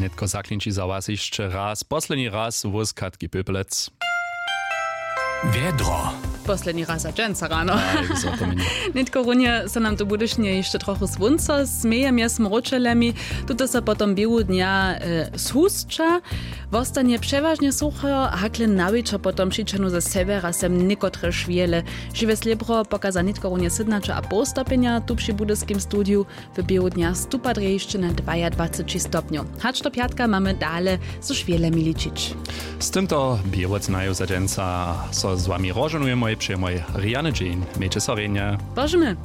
netko zaklinči za was jeszcze raz, poslední raz wózkat gipöpelec. Vedro. Poslední raz a dženca ráno. Netko runie sa nam to budyšnie jeszcze trochu svunca, smejemie smročelemi, tuto sa potom biegu dnia zhusča, vostanie przeważnie sucho, hakle nawicza potom přičanu ze severa sem nikotre šviele. Žive slibro pokaza netko runie 17,5 stopenia, tu przy budyskim studiu w biegu dnia stupadre jeszcze na 22 stopniu. Hacz do piatka mamy dale so švielemi ličić. Z tymto biewocnaju za dženca so z wami rożonujemy przy mojej Rianne Jean. Miejcie Sorenie. Bożmy.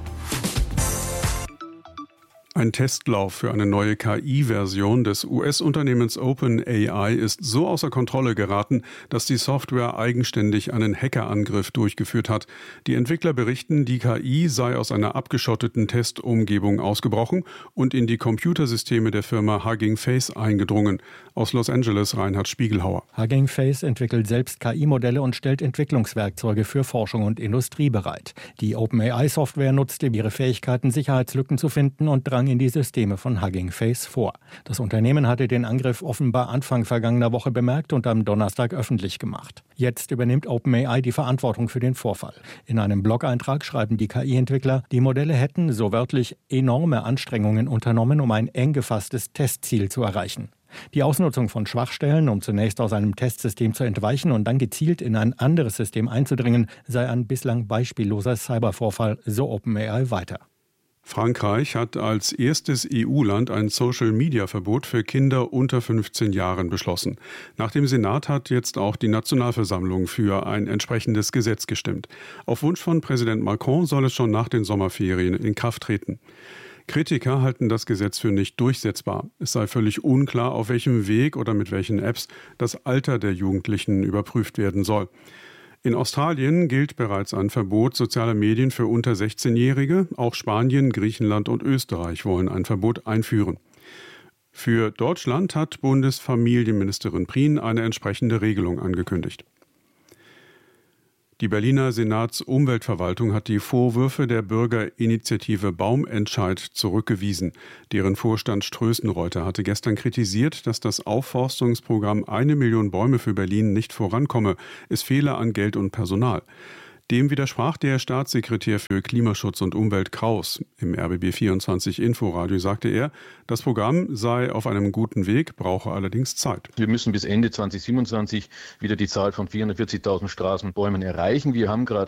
Ein Testlauf für eine neue KI-Version des US-Unternehmens OpenAI ist so außer Kontrolle geraten, dass die Software eigenständig einen Hackerangriff durchgeführt hat. Die Entwickler berichten, die KI sei aus einer abgeschotteten Testumgebung ausgebrochen und in die Computersysteme der Firma Hugging Face eingedrungen. Aus Los Angeles Reinhard Spiegelhauer. Hugging Face entwickelt selbst KI-Modelle und stellt Entwicklungswerkzeuge für Forschung und Industrie bereit. Die OpenAI-Software nutzte ihre Fähigkeiten, Sicherheitslücken zu finden und drang in die Systeme von Hugging Face vor. Das Unternehmen hatte den Angriff offenbar Anfang vergangener Woche bemerkt und am Donnerstag öffentlich gemacht. Jetzt übernimmt OpenAI die Verantwortung für den Vorfall. In einem Blog-Eintrag schreiben die KI-Entwickler, die Modelle hätten, so wörtlich, enorme Anstrengungen unternommen, um ein eng gefasstes Testziel zu erreichen. Die Ausnutzung von Schwachstellen, um zunächst aus einem Testsystem zu entweichen und dann gezielt in ein anderes System einzudringen, sei ein bislang beispielloser Cybervorfall, so OpenAI weiter. Frankreich hat als erstes EU-Land ein Social-Media-Verbot für Kinder unter 15 Jahren beschlossen. Nach dem Senat hat jetzt auch die Nationalversammlung für ein entsprechendes Gesetz gestimmt. Auf Wunsch von Präsident Macron soll es schon nach den Sommerferien in Kraft treten. Kritiker halten das Gesetz für nicht durchsetzbar. Es sei völlig unklar, auf welchem Weg oder mit welchen Apps das Alter der Jugendlichen überprüft werden soll. In Australien gilt bereits ein Verbot sozialer Medien für unter 16-Jährige. Auch Spanien, Griechenland und Österreich wollen ein Verbot einführen. Für Deutschland hat Bundesfamilienministerin Prien eine entsprechende Regelung angekündigt. Die Berliner Senatsumweltverwaltung hat die Vorwürfe der Bürgerinitiative Baumentscheid zurückgewiesen. Deren Vorstand Strößenreuter hatte gestern kritisiert, dass das Aufforstungsprogramm 1 Million Bäume für Berlin nicht vorankomme. Es fehle an Geld und Personal. Dem widersprach der Staatssekretär für Klimaschutz und Umwelt Kraus. Im RBB24 Inforadio sagte er, das Programm sei auf einem guten Weg, brauche allerdings Zeit. Wir müssen bis Ende 2027 wieder die Zahl von 440.000 Straßenbäumen erreichen. Wir haben gerade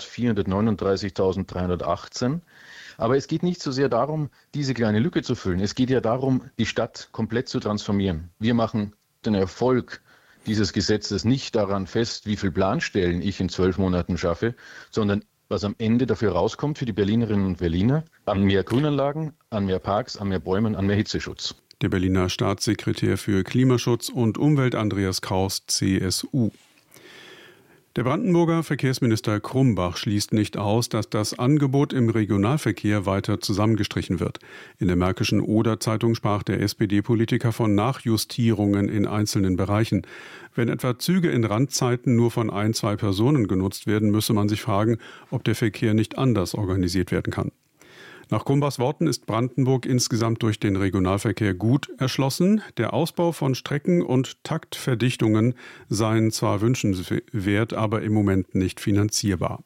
439.318. Aber es geht nicht so sehr darum, diese kleine Lücke zu füllen. Es geht ja darum, die Stadt komplett zu transformieren. Wir machen den Erfolg dieses Gesetzes nicht daran fest, wie viel Planstellen ich in 12 Monaten schaffe, sondern was am Ende dafür rauskommt für die Berlinerinnen und Berliner, an mehr Grünanlagen, an mehr Parks, an mehr Bäumen, an mehr Hitzeschutz. Der Berliner Staatssekretär für Klimaschutz und Umwelt Andreas Kraus, CSU. Der Brandenburger Verkehrsminister Krumbach schließt nicht aus, dass das Angebot im Regionalverkehr weiter zusammengestrichen wird. In der Märkischen Oder-Zeitung sprach der SPD-Politiker von Nachjustierungen in einzelnen Bereichen. Wenn etwa Züge in Randzeiten nur von 1-2 Personen genutzt werden, müsse man sich fragen, ob der Verkehr nicht anders organisiert werden kann. Nach Krumbachs Worten ist Brandenburg insgesamt durch den Regionalverkehr gut erschlossen. Der Ausbau von Strecken und Taktverdichtungen seien zwar wünschenswert, aber im Moment nicht finanzierbar.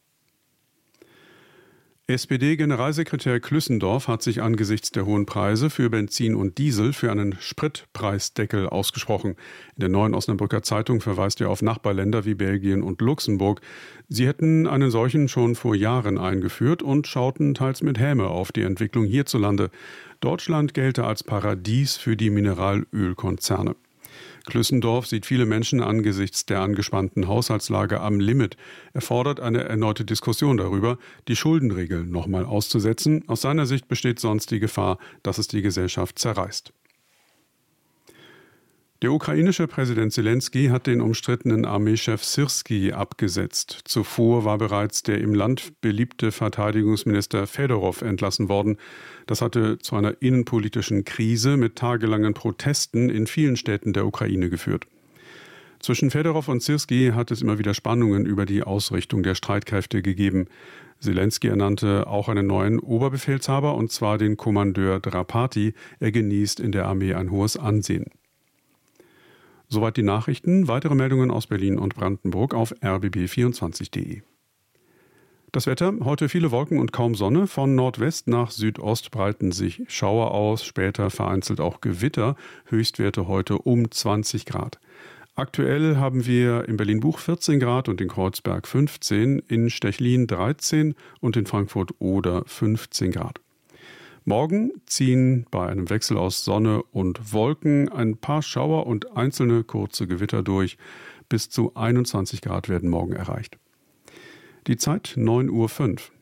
SPD-Generalsekretär Klüssendorf hat sich angesichts der hohen Preise für Benzin und Diesel für einen Spritpreisdeckel ausgesprochen. In der Neuen Osnabrücker Zeitung verweist er auf Nachbarländer wie Belgien und Luxemburg. Sie hätten einen solchen schon vor Jahren eingeführt und schauten teils mit Häme auf die Entwicklung hierzulande. Deutschland gelte als Paradies für die Mineralölkonzerne. Klüssendorf sieht viele Menschen angesichts der angespannten Haushaltslage am Limit. Er fordert eine erneute Diskussion darüber, die Schuldenregeln nochmal auszusetzen. Aus seiner Sicht besteht sonst die Gefahr, dass es die Gesellschaft zerreißt. Der ukrainische Präsident Selenskyj hat den umstrittenen Armeechef Syrskij abgesetzt. Zuvor war bereits der im Land beliebte Verteidigungsminister Fedorow entlassen worden. Das hatte zu einer innenpolitischen Krise mit tagelangen Protesten in vielen Städten der Ukraine geführt. Zwischen Fedorow und Syrskij hat es immer wieder Spannungen über die Ausrichtung der Streitkräfte gegeben. Selenskyj ernannte auch einen neuen Oberbefehlshaber, und zwar den Kommandeur Drapati. Er genießt in der Armee ein hohes Ansehen. Soweit die Nachrichten. Weitere Meldungen aus Berlin und Brandenburg auf rbb24.de. Das Wetter, heute viele Wolken und kaum Sonne. Von Nordwest nach Südost breiten sich Schauer aus, später vereinzelt auch Gewitter. Höchstwerte heute um 20 Grad. Aktuell haben wir in Berlin-Buch 14 Grad und in Kreuzberg 15, in Stechlin 13 und in Frankfurt-Oder 15 Grad. Morgen ziehen bei einem Wechsel aus Sonne und Wolken ein paar Schauer und einzelne kurze Gewitter durch. Bis zu 21 Grad werden morgen erreicht. Die Zeit 9:05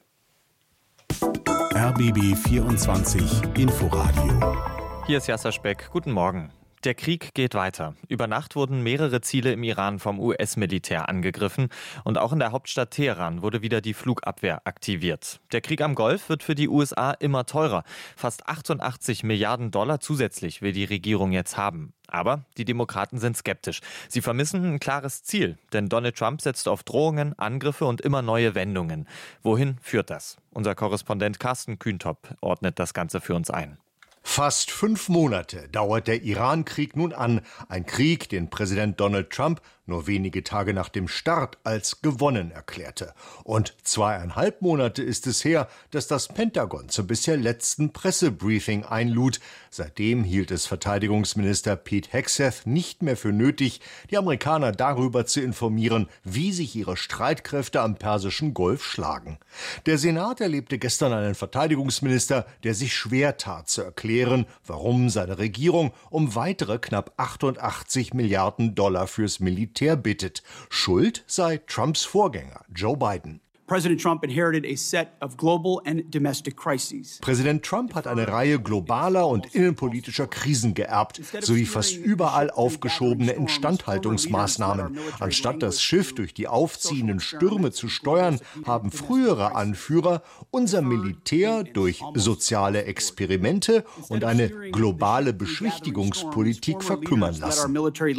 Uhr. RBB 24 Inforadio. Hier ist Jasser Speck. Guten Morgen. Der Krieg geht weiter. Über Nacht wurden mehrere Ziele im Iran vom US-Militär angegriffen und auch in der Hauptstadt Teheran wurde wieder die Flugabwehr aktiviert. Der Krieg am Golf wird für die USA immer teurer. Fast 88 Milliarden Dollar zusätzlich will die Regierung jetzt haben. Aber die Demokraten sind skeptisch. Sie vermissen ein klares Ziel, denn Donald Trump setzt auf Drohungen, Angriffe und immer neue Wendungen. Wohin führt das? Unser Korrespondent Carsten Kühntop ordnet das Ganze für uns ein. Fast 5 Monate dauert der Iran-Krieg nun an. Ein Krieg, den Präsident Donald Trump nur wenige Tage nach dem Start als gewonnen erklärte. Und 2,5 Monate ist es her, dass das Pentagon zum bisher letzten Pressebriefing einlud. Seitdem hielt es Verteidigungsminister Pete Hegseth nicht mehr für nötig, die Amerikaner darüber zu informieren, wie sich ihre Streitkräfte am Persischen Golf schlagen. Der Senat erlebte gestern einen Verteidigungsminister, der sich schwer tat zu erklären, warum seine Regierung um weitere knapp 88 Milliarden Dollar fürs Militär bittet. Schuld sei Trumps Vorgänger, Joe Biden. President Trump inherited a set of global and domestic crises. Präsident Trump hat eine Reihe globaler und innenpolitischer Krisen geerbt, sowie fast überall aufgeschobene Instandhaltungsmaßnahmen. Anstatt das Schiff durch die aufziehenden Stürme zu steuern, haben frühere Anführer unser Militär durch soziale Experimente und eine globale Beschwichtigungspolitik verkümmern lassen.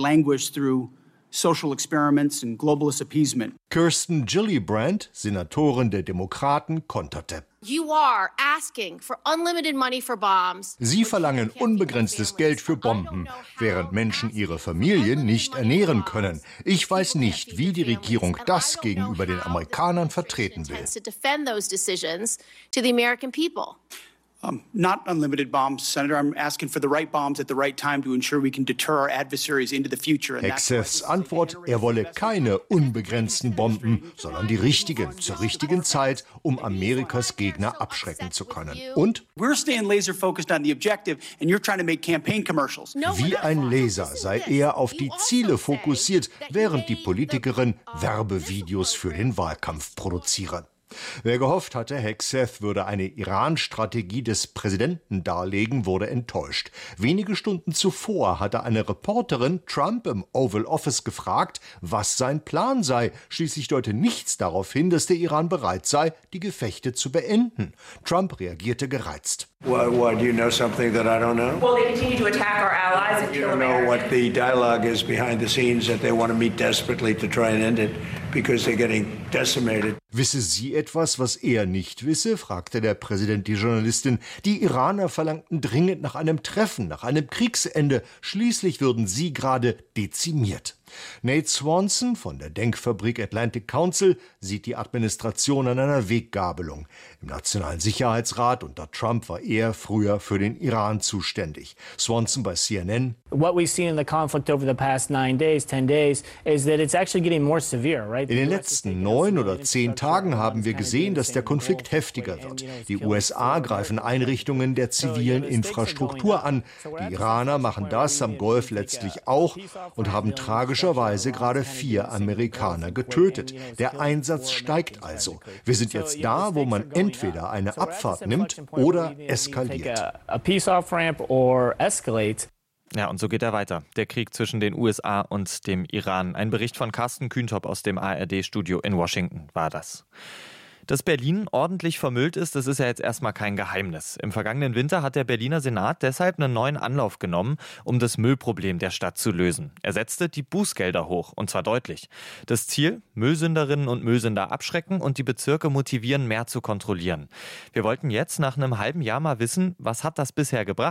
Social experiments and globalist appeasement. Kirsten Gillibrand, Senatorin der Demokraten, konterte. Sie verlangen unbegrenztes Geld für Bomben, während Menschen ihre Familien nicht ernähren können. Ich weiß nicht, wie die Regierung das gegenüber den Amerikanern vertreten will. Not unlimited bombs, Senator. I'm asking for the right bombs at the right time to ensure we can deter our adversaries into the future. Hegseths Antwort, er wolle keine unbegrenzten Bomben, sondern die richtigen, zur richtigen Zeit, um Amerikas Gegner abschrecken zu können. Und? We're staying laser focused on the objective and you're trying to make campaign commercials. Wie ein Laser sei er auf die Ziele fokussiert, während die Politikerin Werbevideos für den Wahlkampf produzieren. Wer gehofft hatte, Hegseth würde eine Iran-Strategie des Präsidenten darlegen, wurde enttäuscht. Wenige Stunden zuvor hatte eine Reporterin Trump im Oval Office gefragt, was sein Plan sei. Schließlich deute nichts darauf hin, dass der Iran bereit sei, die Gefechte zu beenden. Trump reagierte gereizt. What, do you know something that I don't know? Well, they continue to attack our allies and kill Americans. You don't know what the dialogue is behind the scenes, that they want to meet desperately to try and end it because they're getting decimated. Wisse sie etwas, was er nicht wisse? Fragte der Präsident die Journalistin. Die Iraner verlangten dringend nach einem Treffen, nach einem Kriegsende. Schließlich würden sie gerade dezimiert. Nate Swanson von der Denkfabrik Atlantic Council sieht die Administration an einer Weggabelung. Im Nationalen Sicherheitsrat unter Trump war er früher für den Iran zuständig. Swanson bei CNN. What we've seen in the conflict over the past 9 days, 10 days, is that it's actually getting more severe, right? In den letzten 9 oder 10 Tagen haben wir gesehen, dass der Konflikt heftiger wird. Die USA greifen Einrichtungen der zivilen Infrastruktur an. Die Iraner machen das am Golf letztlich auch und haben tragischerweise gerade 4 Amerikaner getötet. Der Einsatz steigt also. Wir sind jetzt da, wo man entweder eine Abfahrt nimmt oder eskaliert. Ja, und so geht er weiter. Der Krieg zwischen den USA und dem Iran. Ein Bericht von Carsten Kühntop aus dem ARD-Studio in Washington war das. Dass Berlin ordentlich vermüllt ist, das ist ja jetzt erstmal kein Geheimnis. Im vergangenen Winter hat der Berliner Senat deshalb einen neuen Anlauf genommen, um das Müllproblem der Stadt zu lösen. Er setzte die Bußgelder hoch, und zwar deutlich. Das Ziel: Müllsünderinnen und Müllsünder abschrecken und die Bezirke motivieren, mehr zu kontrollieren. Wir wollten jetzt nach einem halben Jahr mal wissen, was hat das bisher gebracht?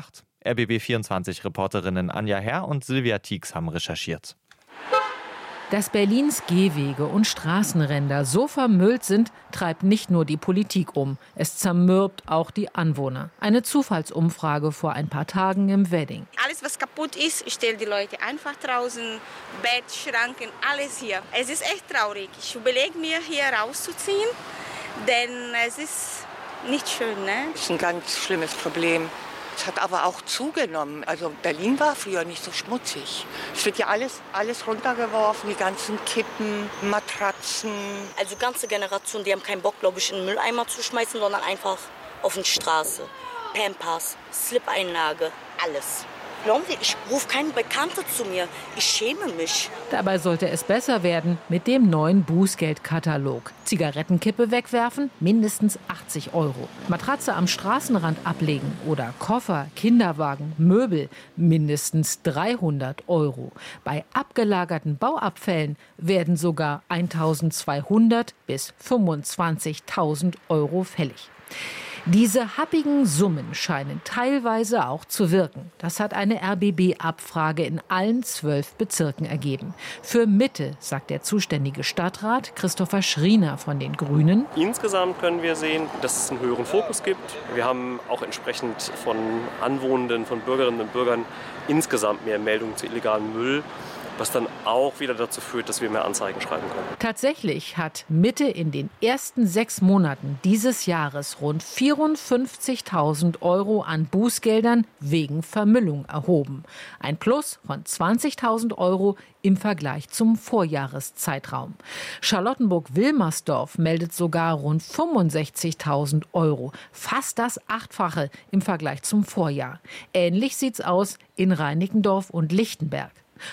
RBB24-Reporterinnen Anja Herr und Silvia Tieks haben recherchiert. Dass Berlins Gehwege und Straßenränder so vermüllt sind, treibt nicht nur die Politik um. Es zermürbt auch die Anwohner. Eine Zufallsumfrage vor ein paar Tagen im Wedding. Alles, was kaputt ist, stellen die Leute einfach draußen. Bett, Schranken, alles hier. Es ist echt traurig. Ich überlege mir, hier rauszuziehen, denn es ist nicht schön, ne? Das ist ein ganz schlimmes Problem. Es hat aber auch zugenommen. Also Berlin war früher nicht so schmutzig. Es wird ja alles runtergeworfen, die ganzen Kippen, Matratzen. Also ganze Generationen, die haben keinen Bock, glaube ich, in den Mülleimer zu schmeißen, sondern einfach auf die Straße. Pampers, Slip-Einlage, alles. Glauben Sie, ich rufe keinen Bekannten zu mir. Ich schäme mich. Dabei sollte es besser werden mit dem neuen Bußgeldkatalog. Zigarettenkippe wegwerfen, mindestens 80 €. Matratze am Straßenrand ablegen oder Koffer, Kinderwagen, Möbel, mindestens 300 €. Bei abgelagerten Bauabfällen werden sogar 1.200 bis 25.000 € fällig. Diese happigen Summen scheinen teilweise auch zu wirken. Das hat eine RBB-Abfrage in allen 12 Bezirken ergeben. Für Mitte, sagt der zuständige Stadtrat Christopher Schriener von den Grünen. Insgesamt können wir sehen, dass es einen höheren Fokus gibt. Wir haben auch entsprechend von Anwohnenden, von Bürgerinnen und Bürgern insgesamt mehr Meldungen zu illegalem Müll, was dann auch wieder dazu führt, dass wir mehr Anzeigen schreiben können. Tatsächlich hat Mitte in den ersten 6 Monaten dieses Jahres rund 54.000 € an Bußgeldern wegen Vermüllung erhoben. Ein Plus von 20.000 € im Vergleich zum Vorjahreszeitraum. Charlottenburg-Wilmersdorf meldet sogar rund 65.000 €, fast das 8-fache im Vergleich zum Vorjahr. Ähnlich sieht's aus in Reinickendorf und Lichtenberg.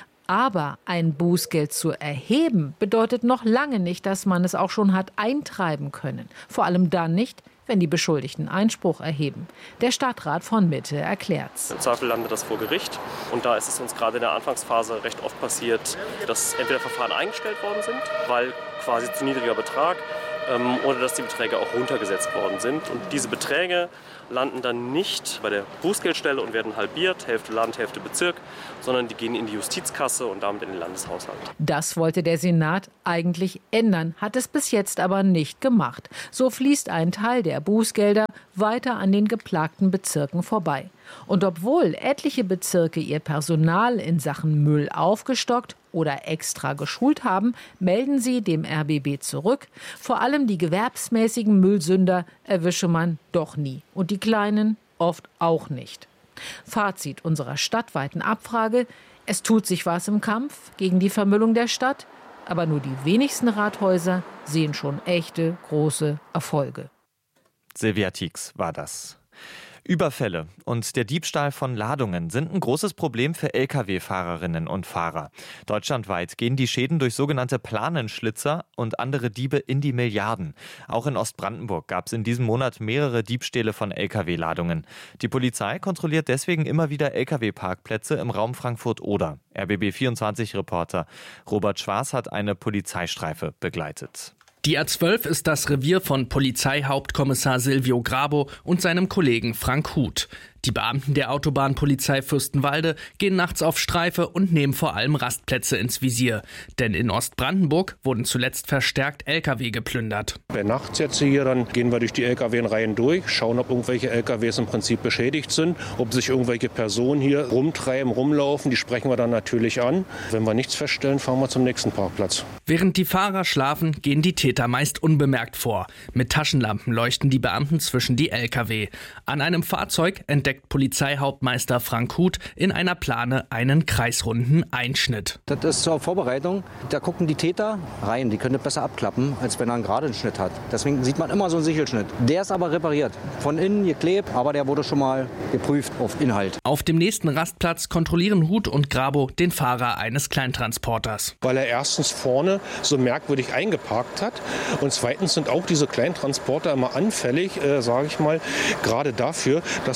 Aber ein Bußgeld zu erheben bedeutet noch lange nicht, dass man es auch schon hat eintreiben können. Vor allem dann nicht, wenn die Beschuldigten Einspruch erheben. Der Stadtrat von Mitte erklärt's. Im Zweifel landet das vor Gericht. Und da ist es uns gerade in der Anfangsphase recht oft passiert, dass entweder Verfahren eingestellt worden sind, weil quasi zu niedriger Betrag, oder dass die Beträge auch runtergesetzt worden sind. Und diese Beträge landen dann nicht bei der Bußgeldstelle und werden halbiert, Hälfte Land, Hälfte Bezirk, sondern die gehen in die Justizkasse und damit in den Landeshaushalt. Das wollte der Senat eigentlich ändern, hat es bis jetzt aber nicht gemacht. So fließt ein Teil der Bußgelder weiter an den geplagten Bezirken vorbei. Und obwohl etliche Bezirke ihr Personal in Sachen Müll aufgestockt oder extra geschult haben, melden sie dem RBB zurück. Vor allem die gewerbsmäßigen Müllsünder erwische man doch nie. Und die kleinen oft auch nicht. Fazit unserer stadtweiten Abfrage: Es tut sich was im Kampf gegen die Vermüllung der Stadt, aber nur die wenigsten Rathäuser sehen schon echte, große Erfolge. Silvia Tieks war das. Überfälle und der Diebstahl von Ladungen sind ein großes Problem für Lkw-Fahrerinnen und Fahrer. Deutschlandweit gehen die Schäden durch sogenannte Planenschlitzer und andere Diebe in die Milliarden. Auch in Ostbrandenburg gab es in diesem Monat mehrere Diebstähle von Lkw-Ladungen. Die Polizei kontrolliert deswegen immer wieder Lkw-Parkplätze im Raum Frankfurt-Oder. RBB24-Reporter Robert Schwarz hat eine Polizeistreife begleitet. Die A12 ist das Revier von Polizeihauptkommissar Silvio Grabo und seinem Kollegen Frank Huth. Die Beamten der Autobahnpolizei Fürstenwalde gehen nachts auf Streife und nehmen vor allem Rastplätze ins Visier. Denn in Ostbrandenburg wurden zuletzt verstärkt Lkw geplündert. Bei nachts jetzt hier, dann gehen wir durch die Lkw-Reihen durch, schauen, ob irgendwelche Lkws im Prinzip beschädigt sind, ob sich irgendwelche Personen hier rumtreiben, rumlaufen. Die sprechen wir dann natürlich an. Wenn wir nichts feststellen, fahren wir zum nächsten Parkplatz. Während die Fahrer schlafen, gehen die Täter meist unbemerkt vor. Mit Taschenlampen leuchten die Beamten zwischen die Lkw. An einem Fahrzeug entdeckt Polizeihauptmeister Frank Huth in einer Plane einen kreisrunden Einschnitt. Das ist zur Vorbereitung. Da gucken die Täter rein. Die können das besser abklappen, als wenn er einen geraden Schnitt hat. Deswegen sieht man immer so einen Sichelschnitt. Der ist aber repariert. Von innen geklebt, aber der wurde schon mal geprüft auf Inhalt. Auf dem nächsten Rastplatz kontrollieren Huth und Grabo den Fahrer eines Kleintransporters. Weil er erstens vorne so merkwürdig eingeparkt hat und zweitens sind auch diese Kleintransporter immer anfällig, sage ich mal, gerade dafür, dass dort die Sachen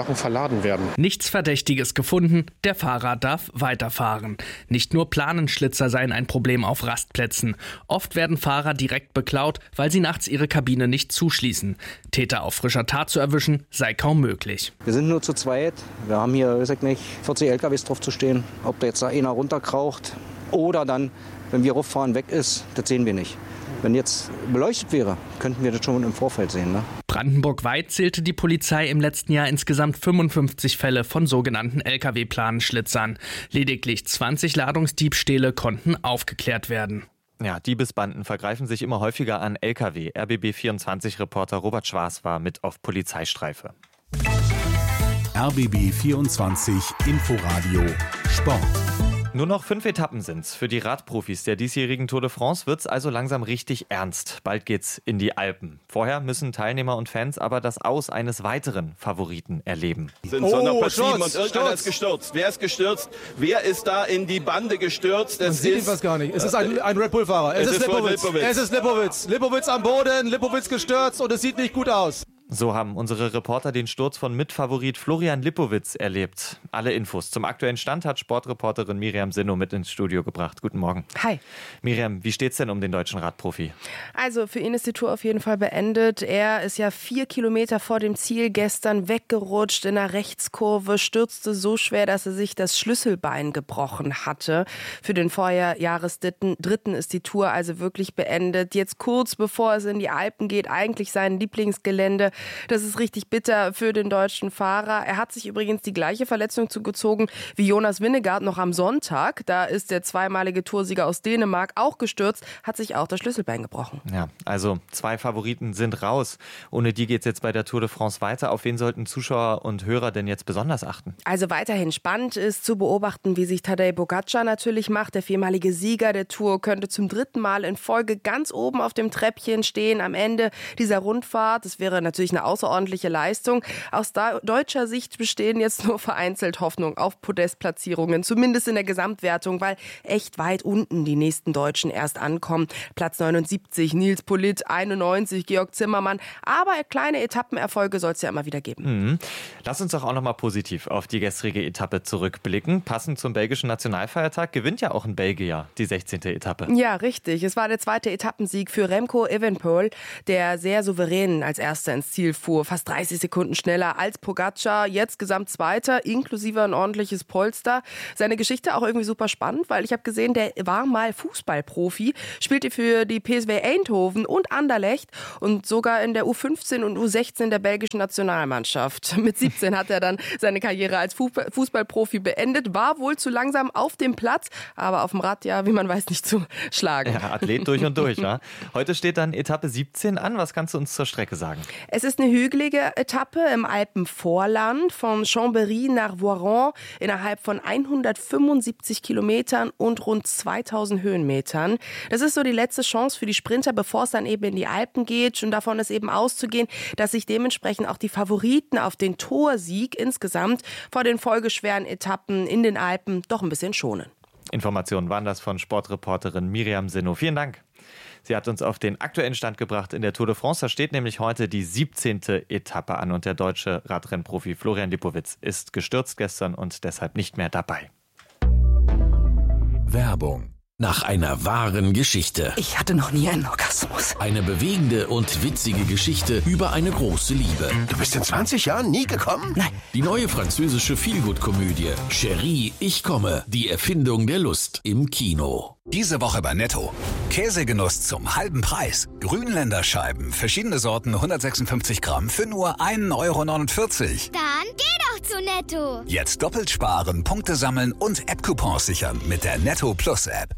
Sachen verladen werden. Nichts Verdächtiges gefunden, der Fahrer darf weiterfahren. Nicht nur Planenschlitzer seien ein Problem auf Rastplätzen. Oft werden Fahrer direkt beklaut, weil sie nachts ihre Kabine nicht zuschließen. Täter auf frischer Tat zu erwischen, sei kaum möglich. Wir sind nur zu zweit. Wir haben hier, weiß ich nicht, 40 LKWs drauf zu stehen. Ob da jetzt da einer runterkraucht oder dann, wenn wir rauffahren, weg ist, das sehen wir nicht. Wenn jetzt beleuchtet wäre, könnten wir das schon im Vorfeld sehen. Ne? Brandenburg-weit zählte die Polizei im letzten Jahr insgesamt 55 Fälle von sogenannten Lkw-Planenschlitzern. Lediglich 20 Ladungsdiebstähle konnten aufgeklärt werden. Ja, Diebesbanden vergreifen sich immer häufiger an Lkw. RBB24-Reporter Robert Schwarz war mit auf Polizeistreife. RBB24 Inforadio Sport. Nur noch 5 Etappen sind's. Für die Radprofis der diesjährigen Tour de France wird's also langsam richtig ernst. Bald geht's in die Alpen. Vorher müssen Teilnehmer und Fans aber das Aus eines weiteren Favoriten erleben. Sind Sonderplatz 7 und irgendeiner ist gestürzt. Wer ist gestürzt? Wer ist da in die Bande gestürzt? Man sieht ihn fast gar nicht. Es ist ein Red Bull-Fahrer. Es ist Lipowitz. Es ist Lipowitz. Lipowitz am Boden, Lipowitz gestürzt und es sieht nicht gut aus. So haben unsere Reporter den Sturz von Mitfavorit Florian Lipowitz erlebt. Alle Infos zum aktuellen Stand hat Sportreporterin Miriam Sinno mit ins Studio gebracht. Guten Morgen. Hi. Miriam, wie steht's denn um den deutschen Radprofi? Also für ihn ist die Tour auf jeden Fall beendet. Er ist ja 4 Kilometer vor dem Ziel gestern weggerutscht in einer Rechtskurve, stürzte so schwer, dass er sich das Schlüsselbein gebrochen hatte. Für den Vorjahresdritten ist die Tour also wirklich beendet. Jetzt kurz bevor es in die Alpen geht, eigentlich sein Lieblingsgelände. Das ist richtig bitter für den deutschen Fahrer. Er hat sich übrigens die gleiche Verletzung zugezogen wie Jonas Vingegaard noch am Sonntag. Da ist der zweimalige Toursieger aus Dänemark auch gestürzt, hat sich auch das Schlüsselbein gebrochen. Ja, also 2 Favoriten sind raus. Ohne die geht's jetzt bei der Tour de France weiter. Auf wen sollten Zuschauer und Hörer denn jetzt besonders achten? Also weiterhin spannend ist zu beobachten, wie sich Tadej Pogačar natürlich macht. Der 4-malige Sieger der Tour könnte zum 3. Mal in Folge ganz oben auf dem Treppchen stehen am Ende dieser Rundfahrt. Das wäre natürlich eine außerordentliche Leistung. Aus deutscher Sicht bestehen jetzt nur vereinzelt Hoffnung auf Podestplatzierungen, zumindest in der Gesamtwertung, weil echt weit unten die nächsten Deutschen erst ankommen. Platz 79, Nils Politt, 91, Georg Zimmermann. Aber kleine Etappenerfolge soll es ja immer wieder geben. Lass uns doch auch noch mal positiv auf die gestrige Etappe zurückblicken. Passend zum belgischen Nationalfeiertag gewinnt ja auch ein Belgier die 16. Etappe. Ja, richtig. Es war der 2. Etappensieg für Remco Evenepoel, der sehr souverän als Erster ins Ziel fuhr. Fast 30 Sekunden schneller als Pogačar. Jetzt gesamt Zweiter, inklusive ein ordentliches Polster. Seine Geschichte auch irgendwie super spannend, weil ich habe gesehen, der war mal Fußballprofi, spielte für die PSV Eindhoven und Anderlecht und sogar in der U15 und U16 der belgischen Nationalmannschaft. Mit 17 hat er dann seine Karriere als Fußballprofi beendet, war wohl zu langsam auf dem Platz, aber auf dem Rad ja, wie man weiß, nicht zu schlagen. Ja, Athlet durch und durch. Ja. Heute steht dann Etappe 17 an. Was kannst du uns zur Strecke sagen? Es ist eine hügelige Etappe im Alpenvorland von Chambéry nach Voiron innerhalb von 175 Kilometern und rund 2000 Höhenmetern. Das ist so die letzte Chance für die Sprinter, bevor es dann eben in die Alpen geht. Und davon ist eben auszugehen, dass sich dementsprechend auch die Favoriten auf den Toursieg insgesamt vor den folgeschweren Etappen in den Alpen doch ein bisschen schonen. Informationen waren das von Sportreporterin Miriam Sinno. Vielen Dank. Sie hat uns auf den aktuellen Stand gebracht in der Tour de France. Da steht nämlich heute die 17. Etappe an und der deutsche Radrennprofi Florian Lipowitz ist gestürzt gestern und deshalb nicht mehr dabei. Werbung. Nach einer wahren Geschichte. Ich hatte noch nie einen Orgasmus. Eine bewegende und witzige Geschichte über eine große Liebe. Du bist in 20 Jahren nie gekommen? Nein. Die neue französische Feelgood-Komödie Chérie, ich komme. Die Erfindung der Lust im Kino. Diese Woche bei Netto. Käsegenuss zum halben Preis. Grünländerscheiben, verschiedene Sorten, 156 Gramm für nur 1,49 €. Dann geh doch zu Netto. Jetzt doppelt sparen, Punkte sammeln und App-Coupons sichern mit der Netto Plus App.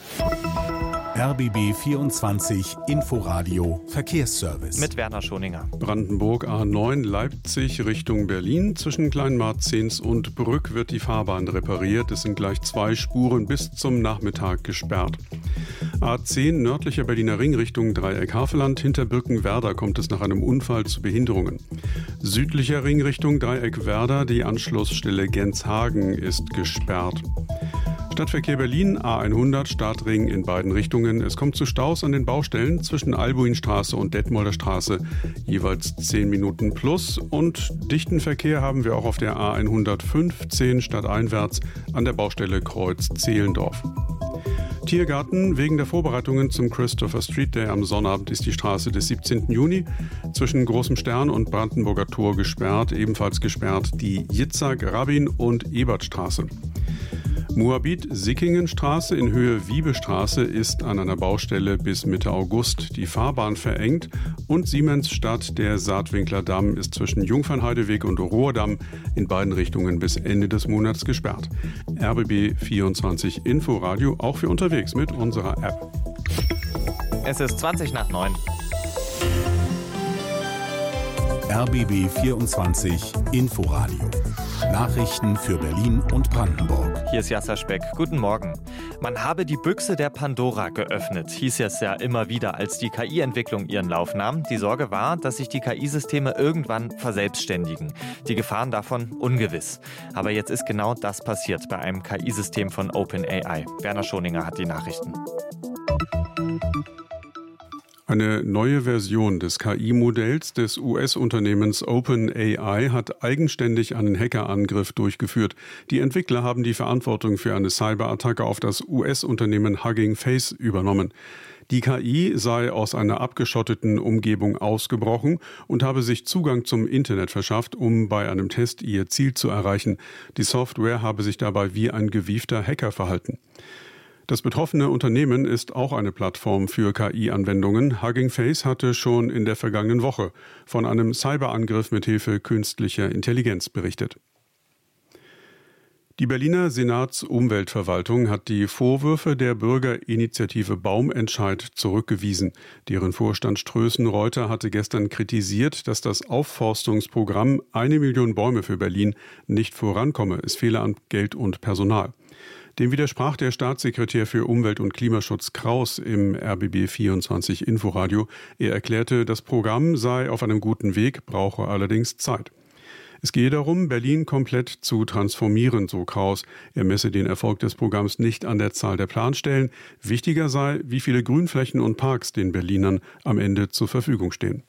RBB 24 Inforadio Verkehrsservice. Mit Werner Schoninger. Brandenburg A9 Leipzig Richtung Berlin. Zwischen Kleinmarzens und Brück wird die Fahrbahn repariert. Es sind gleich 2 Spuren bis zum Nachmittag gesperrt. A10 nördlicher Berliner Ring Richtung Dreieck-Havelland. Hinter Birkenwerder kommt es nach einem Unfall zu Behinderungen. Südlicher Ring Richtung Dreieck-Werder. Die Anschlussstelle Genshagen ist gesperrt. Stadtverkehr Berlin, A100, Startring in beiden Richtungen. Es kommt zu Staus an den Baustellen zwischen Albuinstraße und Detmolder Straße, jeweils 10 Minuten plus. Und dichten Verkehr haben wir auch auf der A115 stadteinwärts an der Baustelle Kreuz Zehlendorf. Tiergarten. Wegen der Vorbereitungen zum Christopher Street Day am Sonnabend ist die Straße des 17. Juni zwischen Großem Stern und Brandenburger Tor gesperrt. Ebenfalls gesperrt die Jitzak, Rabin und Ebertstraße. Moabit-Sickingenstraße in Höhe Wiebestraße ist an einer Baustelle bis Mitte August die Fahrbahn verengt und Siemensstadt, der Saatwinkler Damm, ist zwischen Jungfernheideweg und Rohrdamm in beiden Richtungen bis Ende des Monats gesperrt. RBB 24 Inforadio, auch für unterwegs mit unserer App. Es ist 20:09. RBB 24 Inforadio. Nachrichten für Berlin und Brandenburg. Hier ist Jasser Speck. Guten Morgen. Man habe die Büchse der Pandora geöffnet, hieß es ja immer wieder, als die KI-Entwicklung ihren Lauf nahm. Die Sorge war, dass sich die KI-Systeme irgendwann verselbstständigen. Die Gefahren davon ungewiss. Aber jetzt ist genau das passiert bei einem KI-System von OpenAI. Werner Schoninger hat die Nachrichten. Eine neue Version des KI-Modells des US-Unternehmens OpenAI hat eigenständig einen Hackerangriff durchgeführt. Die Entwickler haben die Verantwortung für eine Cyberattacke auf das US-Unternehmen Hugging Face übernommen. Die KI sei aus einer abgeschotteten Umgebung ausgebrochen und habe sich Zugang zum Internet verschafft, um bei einem Test ihr Ziel zu erreichen. Die Software habe sich dabei wie ein gewiefter Hacker verhalten. Das betroffene Unternehmen ist auch eine Plattform für KI-Anwendungen. Hugging Face hatte schon in der vergangenen Woche von einem Cyberangriff mit Hilfe künstlicher Intelligenz berichtet. Die Berliner Senatsumweltverwaltung hat die Vorwürfe der Bürgerinitiative Baumentscheid zurückgewiesen. Deren Vorstand Strößen-Reuter hatte gestern kritisiert, dass das Aufforstungsprogramm 1 Million Bäume für Berlin nicht vorankomme. Es fehle an Geld und Personal. Dem widersprach der Staatssekretär für Umwelt- und Klimaschutz Kraus im RBB 24 Inforadio. Er erklärte, das Programm sei auf einem guten Weg, brauche allerdings Zeit. Es gehe darum, Berlin komplett zu transformieren, so Kraus. Er messe den Erfolg des Programms nicht an der Zahl der Planstellen. Wichtiger sei, wie viele Grünflächen und Parks den Berlinern am Ende zur Verfügung stehen.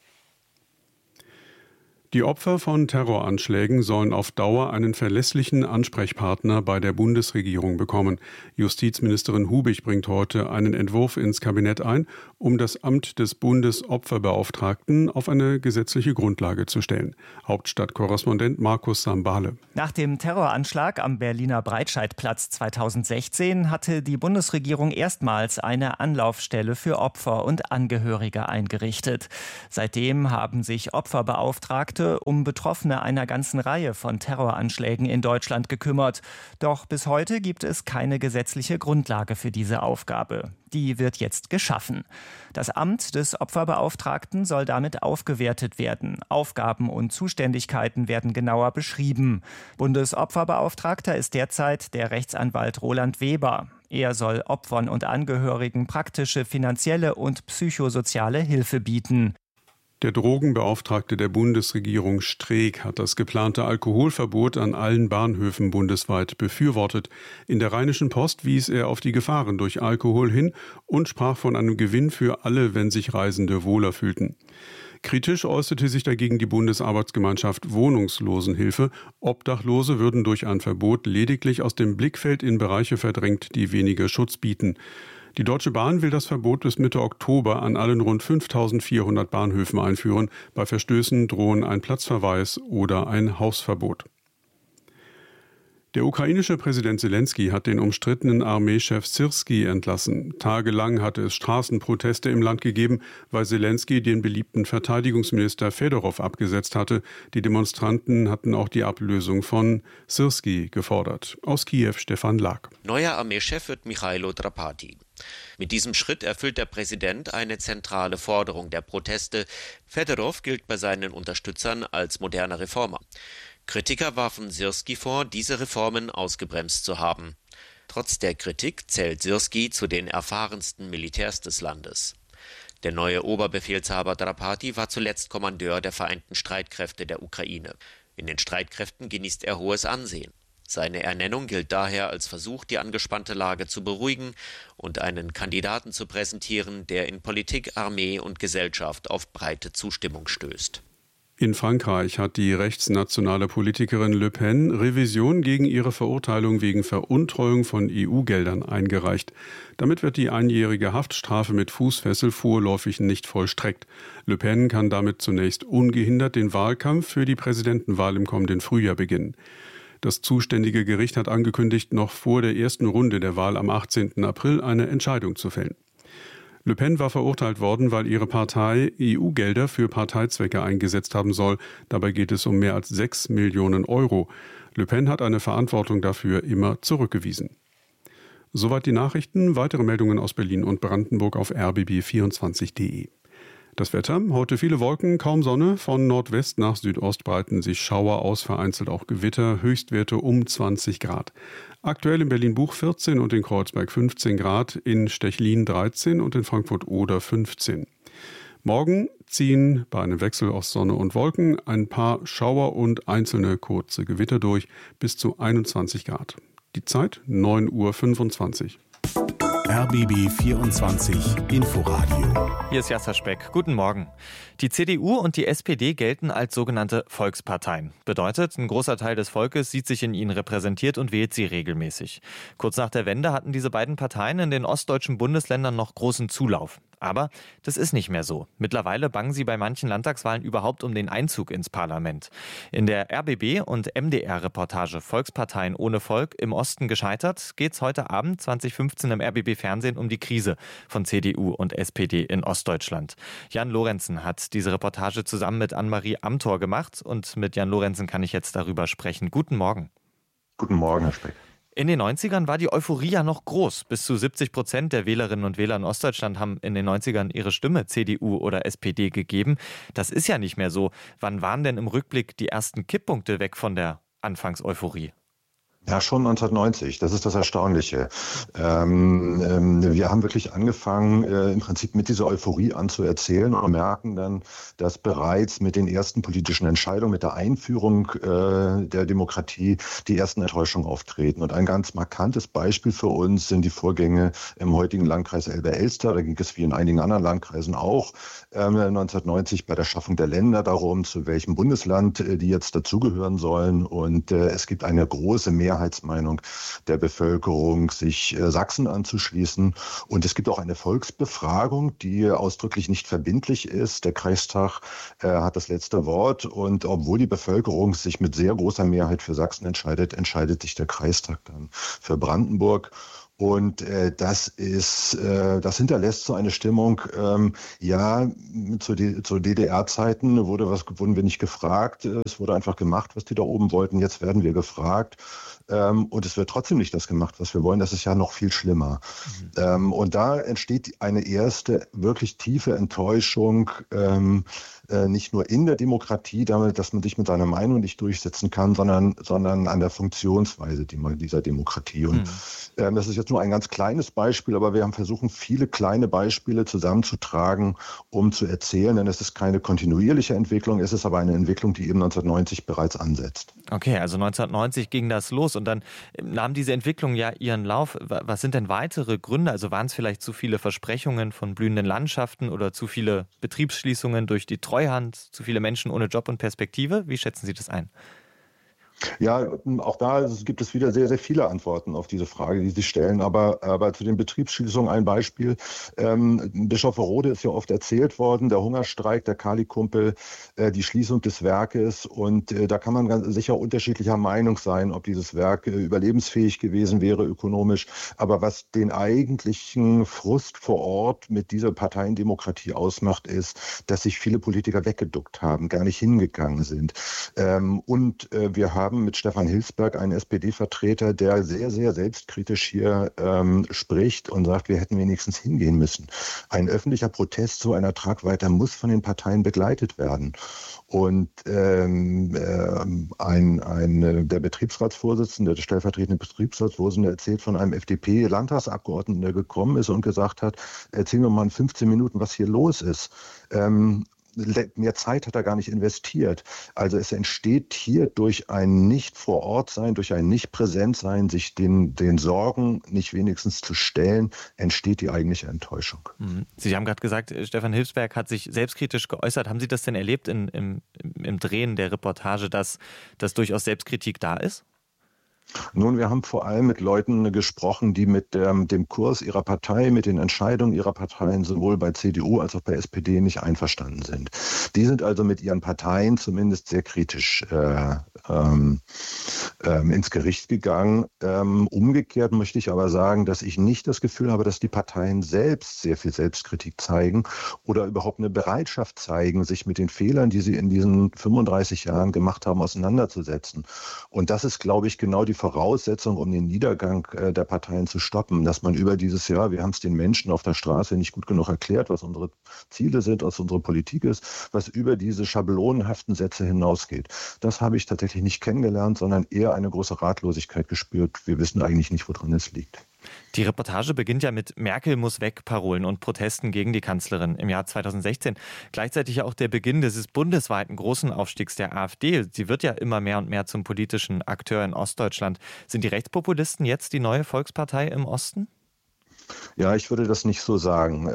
Die Opfer von Terroranschlägen sollen auf Dauer einen verlässlichen Ansprechpartner bei der Bundesregierung bekommen. Justizministerin Hubig bringt heute einen Entwurf ins Kabinett ein, um das Amt des Bundesopferbeauftragten auf eine gesetzliche Grundlage zu stellen. Hauptstadtkorrespondent Markus Sambale. Nach dem Terroranschlag am Berliner Breitscheidplatz 2016 hatte die Bundesregierung erstmals eine Anlaufstelle für Opfer und Angehörige eingerichtet. Seitdem haben sich Opferbeauftragte um Betroffene einer ganzen Reihe von Terroranschlägen in Deutschland gekümmert. Doch bis heute gibt es keine gesetzliche Grundlage für diese Aufgabe. Die wird jetzt geschaffen. Das Amt des Opferbeauftragten soll damit aufgewertet werden. Aufgaben und Zuständigkeiten werden genauer beschrieben. Bundesopferbeauftragter ist derzeit der Rechtsanwalt Roland Weber. Er soll Opfern und Angehörigen praktische finanzielle und psychosoziale Hilfe bieten. Der Drogenbeauftragte der Bundesregierung Streeck hat das geplante Alkoholverbot an allen Bahnhöfen bundesweit befürwortet. In der Rheinischen Post wies er auf die Gefahren durch Alkohol hin und sprach von einem Gewinn für alle, wenn sich Reisende wohler fühlten. Kritisch äußerte sich dagegen die Bundesarbeitsgemeinschaft Wohnungslosenhilfe. Obdachlose würden durch ein Verbot lediglich aus dem Blickfeld in Bereiche verdrängt, die weniger Schutz bieten. Die Deutsche Bahn will das Verbot bis Mitte Oktober an allen rund 5.400 Bahnhöfen einführen. Bei Verstößen drohen ein Platzverweis oder ein Hausverbot. Der ukrainische Präsident Selenskyj hat den umstrittenen Armeechef Syrskij entlassen. Tagelang hatte es Straßenproteste im Land gegeben, weil Selenskyj den beliebten Verteidigungsminister Fedorow abgesetzt hatte. Die Demonstranten hatten auch die Ablösung von Syrskij gefordert. Aus Kiew Stefan Lag. Neuer Armeechef wird Michailo Drapati. Mit diesem Schritt erfüllt der Präsident eine zentrale Forderung der Proteste. Fedorow gilt bei seinen Unterstützern als moderner Reformer. Kritiker warfen Syrskij vor, diese Reformen ausgebremst zu haben. Trotz der Kritik zählt Syrskij zu den erfahrensten Militärs des Landes. Der neue Oberbefehlshaber Drapati war zuletzt Kommandeur der Vereinten Streitkräfte der Ukraine. In den Streitkräften genießt er hohes Ansehen. Seine Ernennung gilt daher als Versuch, die angespannte Lage zu beruhigen und einen Kandidaten zu präsentieren, der in Politik, Armee und Gesellschaft auf breite Zustimmung stößt. In Frankreich hat die rechtsnationale Politikerin Le Pen Revision gegen ihre Verurteilung wegen Veruntreuung von EU-Geldern eingereicht. Damit wird die einjährige Haftstrafe mit Fußfessel vorläufig nicht vollstreckt. Le Pen kann damit zunächst ungehindert den Wahlkampf für die Präsidentenwahl im kommenden Frühjahr beginnen. Das zuständige Gericht hat angekündigt, noch vor der ersten Runde der Wahl am 18. April eine Entscheidung zu fällen. Le Pen war verurteilt worden, weil ihre Partei EU-Gelder für Parteizwecke eingesetzt haben soll. Dabei geht es um mehr als 6 Millionen Euro. Le Pen hat eine Verantwortung dafür immer zurückgewiesen. Soweit die Nachrichten. Weitere Meldungen aus Berlin und Brandenburg auf rbb24.de. Das Wetter, heute viele Wolken, kaum Sonne, von Nordwest nach Südost breiten sich Schauer aus, vereinzelt auch Gewitter, Höchstwerte um 20 Grad. Aktuell in Berlin-Buch 14 und in Kreuzberg 15 Grad, in Stechlin 13 und in Frankfurt-Oder 15. Morgen ziehen bei einem Wechsel aus Sonne und Wolken ein paar Schauer und einzelne kurze Gewitter durch, bis zu 21 Grad. Die Zeit 9:25 Uhr. RBB 24 Inforadio. Hier ist Jasser Speck. Guten Morgen. Die CDU und die SPD gelten als sogenannte Volksparteien. Bedeutet, ein großer Teil des Volkes sieht sich in ihnen repräsentiert und wählt sie regelmäßig. Kurz nach der Wende hatten diese beiden Parteien in den ostdeutschen Bundesländern noch großen Zulauf. Aber das ist nicht mehr so. Mittlerweile bangen sie bei manchen Landtagswahlen überhaupt um den Einzug ins Parlament. In der RBB- und MDR-Reportage Volksparteien ohne Volk im Osten gescheitert geht es heute Abend 2015 im RBB-Fernsehen um die Krise von CDU und SPD in Ostdeutschland. Jan Lorenzen hat diese Reportage zusammen mit Annemarie Amthor gemacht und mit Jan Lorenzen kann ich jetzt darüber sprechen. Guten Morgen. Guten Morgen, Herr Speck. In den 90ern war die Euphorie ja noch groß. Bis zu 70% der Wählerinnen und Wähler in Ostdeutschland haben in den 90ern ihre Stimme CDU oder SPD gegeben. Das ist ja nicht mehr so. Wann waren denn im Rückblick die ersten Kipppunkte weg von der Anfangseuphorie? Ja, schon 1990. Das ist das Erstaunliche. Wir haben wirklich angefangen, im Prinzip mit dieser Euphorie anzuerzählen und merken dann, dass bereits mit den ersten politischen Entscheidungen, mit der Einführung der Demokratie die ersten Enttäuschungen auftreten. Und ein ganz markantes Beispiel für uns sind die Vorgänge im heutigen Landkreis Elbe-Elster. Da ging es wie in einigen anderen Landkreisen auch 1990 bei der Schaffung der Länder darum, zu welchem Bundesland die jetzt dazugehören sollen. Und es gibt eine große Mehrheitsmeinung der Bevölkerung, sich Sachsen anzuschließen. Und es gibt auch eine Volksbefragung, die ausdrücklich nicht verbindlich ist. Der Kreistag hat das letzte Wort. Und obwohl die Bevölkerung sich mit sehr großer Mehrheit für Sachsen entscheidet, entscheidet sich der Kreistag dann für Brandenburg. Und das hinterlässt so eine Stimmung, zu DDR-Zeiten wurden wir nicht gefragt, es wurde einfach gemacht, was die da oben wollten, jetzt werden wir gefragt. Und es wird trotzdem nicht das gemacht, was wir wollen. Das ist ja noch viel schlimmer. Und da entsteht eine erste wirklich tiefe Enttäuschung, nicht nur in der Demokratie, damit, dass man sich mit seiner Meinung nicht durchsetzen kann, sondern an der Funktionsweise dieser Demokratie. Und das ist jetzt nur ein ganz kleines Beispiel, aber wir haben versucht, viele kleine Beispiele zusammenzutragen, um zu erzählen, denn es ist keine kontinuierliche Entwicklung, es ist aber eine Entwicklung, die eben 1990 bereits ansetzt. Okay, also 1990 ging das los und dann nahm diese Entwicklung ja ihren Lauf. Was sind denn weitere Gründe? Also waren es vielleicht zu viele Versprechungen von blühenden Landschaften oder zu viele Betriebsschließungen durch die Treuhand, zu viele Menschen ohne Job und Perspektive? Wie schätzen Sie das ein? Ja, auch da gibt es wieder sehr, sehr viele Antworten auf diese Frage, die Sie stellen. Aber zu den Betriebsschließungen ein Beispiel. Bischofferode ist ja oft erzählt worden, der Hungerstreik, der Kali-Kumpel, die Schließung des Werkes. Und da kann man ganz sicher unterschiedlicher Meinung sein, ob dieses Werk überlebensfähig gewesen wäre ökonomisch. Aber was den eigentlichen Frust vor Ort mit dieser Parteiendemokratie ausmacht, ist, dass sich viele Politiker weggeduckt haben, gar nicht hingegangen sind. Und wir haben mit Stefan Hilsberg einen SPD-Vertreter, der sehr, sehr selbstkritisch hier spricht und sagt, wir hätten wenigstens hingehen müssen. Ein öffentlicher Protest zu einer Tragweite muss von den Parteien begleitet werden. Und der Betriebsratsvorsitzende, der stellvertretende Betriebsratsvorsitzende erzählt von einem FDP-Landtagsabgeordneten, der gekommen ist und gesagt hat, erzähl mir mal in 15 Minuten, was hier los ist. mehr Zeit hat er gar nicht investiert. Also es entsteht hier durch ein Nicht-Vor-Ort-Sein, durch ein Nicht-Präsent-Sein, sich den Sorgen nicht wenigstens zu stellen, entsteht die eigentliche Enttäuschung. Sie haben gerade gesagt, Stefan Hilfsberg hat sich selbstkritisch geäußert. Haben Sie das denn erlebt im Drehen der Reportage, dass durchaus Selbstkritik da ist? Nun, wir haben vor allem mit Leuten gesprochen, die mit dem Kurs ihrer Partei, mit den Entscheidungen ihrer Parteien sowohl bei CDU als auch bei SPD nicht einverstanden sind. Die sind also mit ihren Parteien zumindest sehr kritisch ins Gericht gegangen. Umgekehrt möchte ich aber sagen, dass ich nicht das Gefühl habe, dass die Parteien selbst sehr viel Selbstkritik zeigen oder überhaupt eine Bereitschaft zeigen, sich mit den Fehlern, die sie in diesen 35 Jahren gemacht haben, auseinanderzusetzen. Und das ist, glaube ich, genau die Voraussetzung, um den Niedergang der Parteien zu stoppen, dass man über dieses Jahr, wir haben es den Menschen auf der Straße nicht gut genug erklärt, was unsere Ziele sind, was unsere Politik ist, was über diese schablonenhaften Sätze hinausgeht. Das habe ich tatsächlich nicht kennengelernt, sondern eher eine große Ratlosigkeit gespürt. Wir wissen eigentlich nicht, woran es liegt. Die Reportage beginnt ja mit Merkel muss weg Parolen und Protesten gegen die Kanzlerin im Jahr 2016. Gleichzeitig ja auch der Beginn dieses bundesweiten großen Aufstiegs der AfD. Sie wird ja immer mehr und mehr zum politischen Akteur in Ostdeutschland. Sind die Rechtspopulisten jetzt die neue Volkspartei im Osten? Ja, ich würde das nicht so sagen.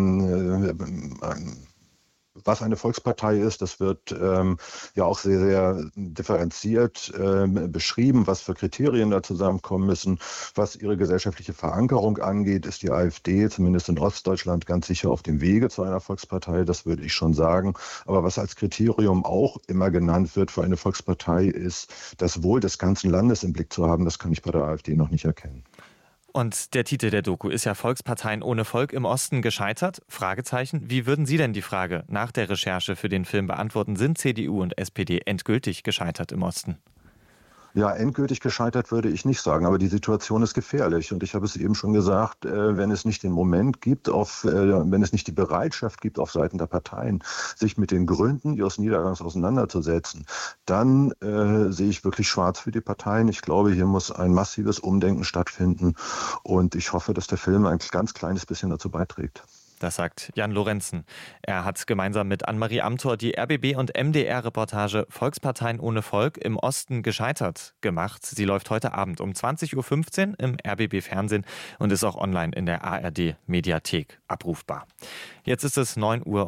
Was eine Volkspartei ist, das wird ja auch sehr, sehr differenziert beschrieben, was für Kriterien da zusammenkommen müssen. Was ihre gesellschaftliche Verankerung angeht, ist die AfD zumindest in Ostdeutschland ganz sicher auf dem Wege zu einer Volkspartei, das würde ich schon sagen. Aber was als Kriterium auch immer genannt wird für eine Volkspartei ist, das Wohl des ganzen Landes im Blick zu haben, das kann ich bei der AfD noch nicht erkennen. Und der Titel der Doku ist ja Volksparteien ohne Volk im Osten gescheitert? Fragezeichen. Wie würden Sie denn die Frage nach der Recherche für den Film beantworten? Sind CDU und SPD endgültig gescheitert im Osten? Ja, endgültig gescheitert würde ich nicht sagen, aber die Situation ist gefährlich. Und ich habe es eben schon gesagt, wenn es nicht den Moment gibt, wenn es nicht die Bereitschaft gibt auf Seiten der Parteien, sich mit den Gründen ihres Niedergangs auseinanderzusetzen, dann sehe ich wirklich schwarz für die Parteien. Ich glaube, hier muss ein massives Umdenken stattfinden. Und ich hoffe, dass der Film ein ganz kleines bisschen dazu beiträgt. Das sagt Jan Lorenzen. Er hat gemeinsam mit Annemarie Amthor die RBB- und MDR-Reportage Volksparteien ohne Volk im Osten gescheitert gemacht. Sie läuft heute Abend um 20.15 Uhr im RBB-Fernsehen und ist auch online in der ARD-Mediathek abrufbar. Jetzt ist es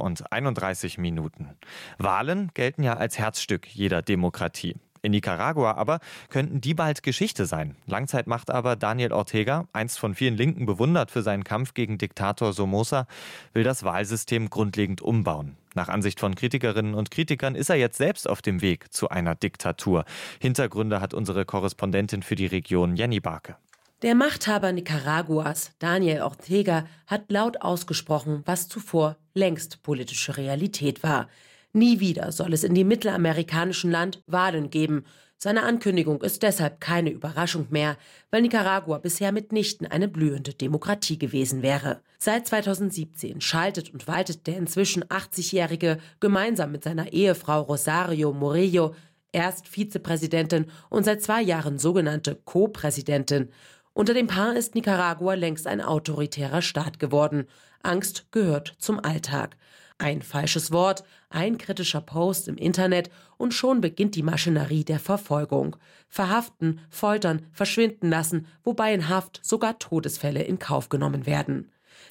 9:31 Uhr. Wahlen gelten ja als Herzstück jeder Demokratie. In Nicaragua aber könnten die bald Geschichte sein. Langzeitmachthaber Daniel Ortega, einst von vielen Linken bewundert für seinen Kampf gegen Diktator Somoza, will das Wahlsystem grundlegend umbauen. Nach Ansicht von Kritikerinnen und Kritikern ist er jetzt selbst auf dem Weg zu einer Diktatur. Hintergründe hat unsere Korrespondentin für die Region Jenny Barke. Der Machthaber Nicaraguas, Daniel Ortega, hat laut ausgesprochen, was zuvor längst politische Realität war. Nie wieder soll es in dem mittelamerikanischen Land Wahlen geben. Seine Ankündigung ist deshalb keine Überraschung mehr, weil Nicaragua bisher mitnichten eine blühende Demokratie gewesen wäre. Seit 2017 schaltet und waltet der inzwischen 80-Jährige gemeinsam mit seiner Ehefrau Rosario Murillo, erst Vizepräsidentin und seit 2 Jahren sogenannte Co-Präsidentin. Unter dem Paar ist Nicaragua längst ein autoritärer Staat geworden. Angst gehört zum Alltag. Ein falsches Wort, ein kritischer Post im Internet und schon beginnt die Maschinerie der Verfolgung. Verhaften, foltern, verschwinden lassen, wobei in Haft sogar Todesfälle in Kauf genommen werden.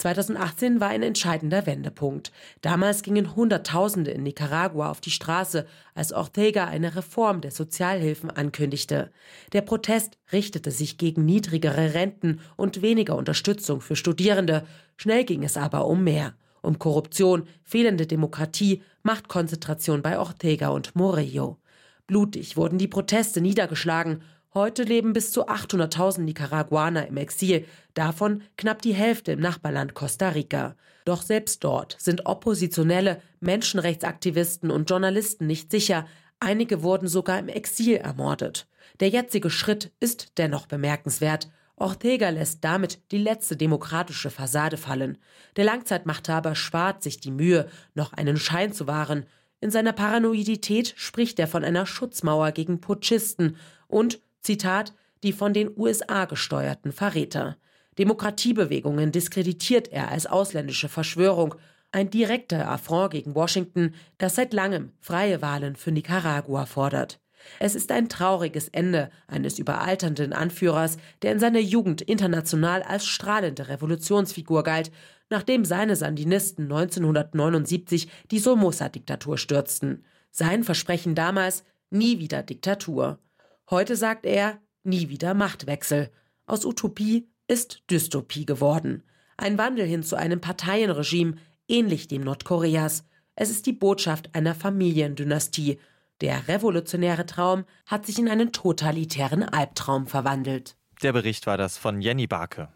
2018 war ein entscheidender Wendepunkt. Damals gingen Hunderttausende in Nicaragua auf die Straße, als Ortega eine Reform der Sozialhilfen ankündigte. Der Protest richtete sich gegen niedrigere Renten und weniger Unterstützung für Studierende. Schnell ging es aber um mehr. Um Korruption, fehlende Demokratie, Machtkonzentration bei Ortega und Murillo. Blutig wurden die Proteste niedergeschlagen. Heute leben bis zu 800.000 Nicaraguaner im Exil, davon knapp die Hälfte im Nachbarland Costa Rica. Doch selbst dort sind Oppositionelle, Menschenrechtsaktivisten und Journalisten nicht sicher. Einige wurden sogar im Exil ermordet. Der jetzige Schritt ist dennoch bemerkenswert. Ortega lässt damit die letzte demokratische Fassade fallen. Der Langzeitmachthaber spart sich die Mühe, noch einen Schein zu wahren. In seiner Paranoidität spricht er von einer Schutzmauer gegen Putschisten und, Zitat, die von den USA gesteuerten Verräter. Demokratiebewegungen diskreditiert er als ausländische Verschwörung. Ein direkter Affront gegen Washington, das seit langem freie Wahlen für Nicaragua fordert. Es ist ein trauriges Ende eines überalternden Anführers, der in seiner Jugend international als strahlende Revolutionsfigur galt, nachdem seine Sandinisten 1979 die Somoza-Diktatur stürzten. Sein Versprechen damals: nie wieder Diktatur. Heute sagt er: nie wieder Machtwechsel. Aus Utopie ist Dystopie geworden. Ein Wandel hin zu einem Parteienregime, ähnlich dem Nordkoreas. Es ist die Botschaft einer Familiendynastie. Der revolutionäre Traum hat sich in einen totalitären Albtraum verwandelt. Der Bericht war das von Jenny Barke.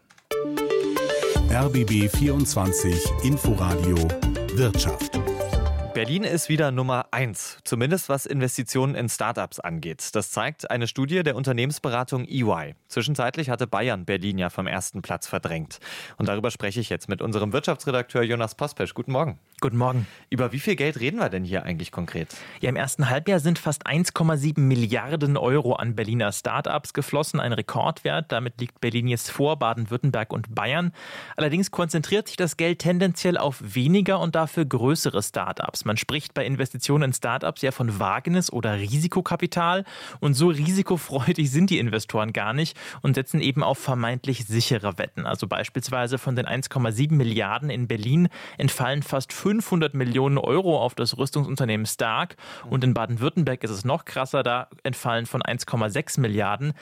RBB 24 Inforadio Wirtschaft. Berlin ist wieder Nummer 1, zumindest was Investitionen in Startups angeht. Das zeigt eine Studie der Unternehmensberatung EY. Zwischenzeitlich hatte Bayern Berlin ja vom ersten Platz verdrängt. Und darüber spreche ich jetzt mit unserem Wirtschaftsredakteur Jonas Pospesch. Guten Morgen. Guten Morgen. Über wie viel Geld reden wir denn hier eigentlich konkret? Ja, im ersten Halbjahr sind fast 1,7 Milliarden Euro an Berliner Startups geflossen. Ein Rekordwert. Damit liegt Berlin jetzt vor Baden-Württemberg und Bayern. Allerdings konzentriert sich das Geld tendenziell auf weniger und dafür größere Startups. Man spricht bei Investitionen in Startups ja von Wagnis oder Risikokapital. Und so risikofreudig sind die Investoren gar nicht und setzen eben auf vermeintlich sichere Wetten. Also beispielsweise von den 1,7 Milliarden in Berlin entfallen fast 500 Millionen Euro auf das Rüstungsunternehmen Stark. Und in Baden-Württemberg ist es noch krasser. Da entfallen von 1,6 Milliarden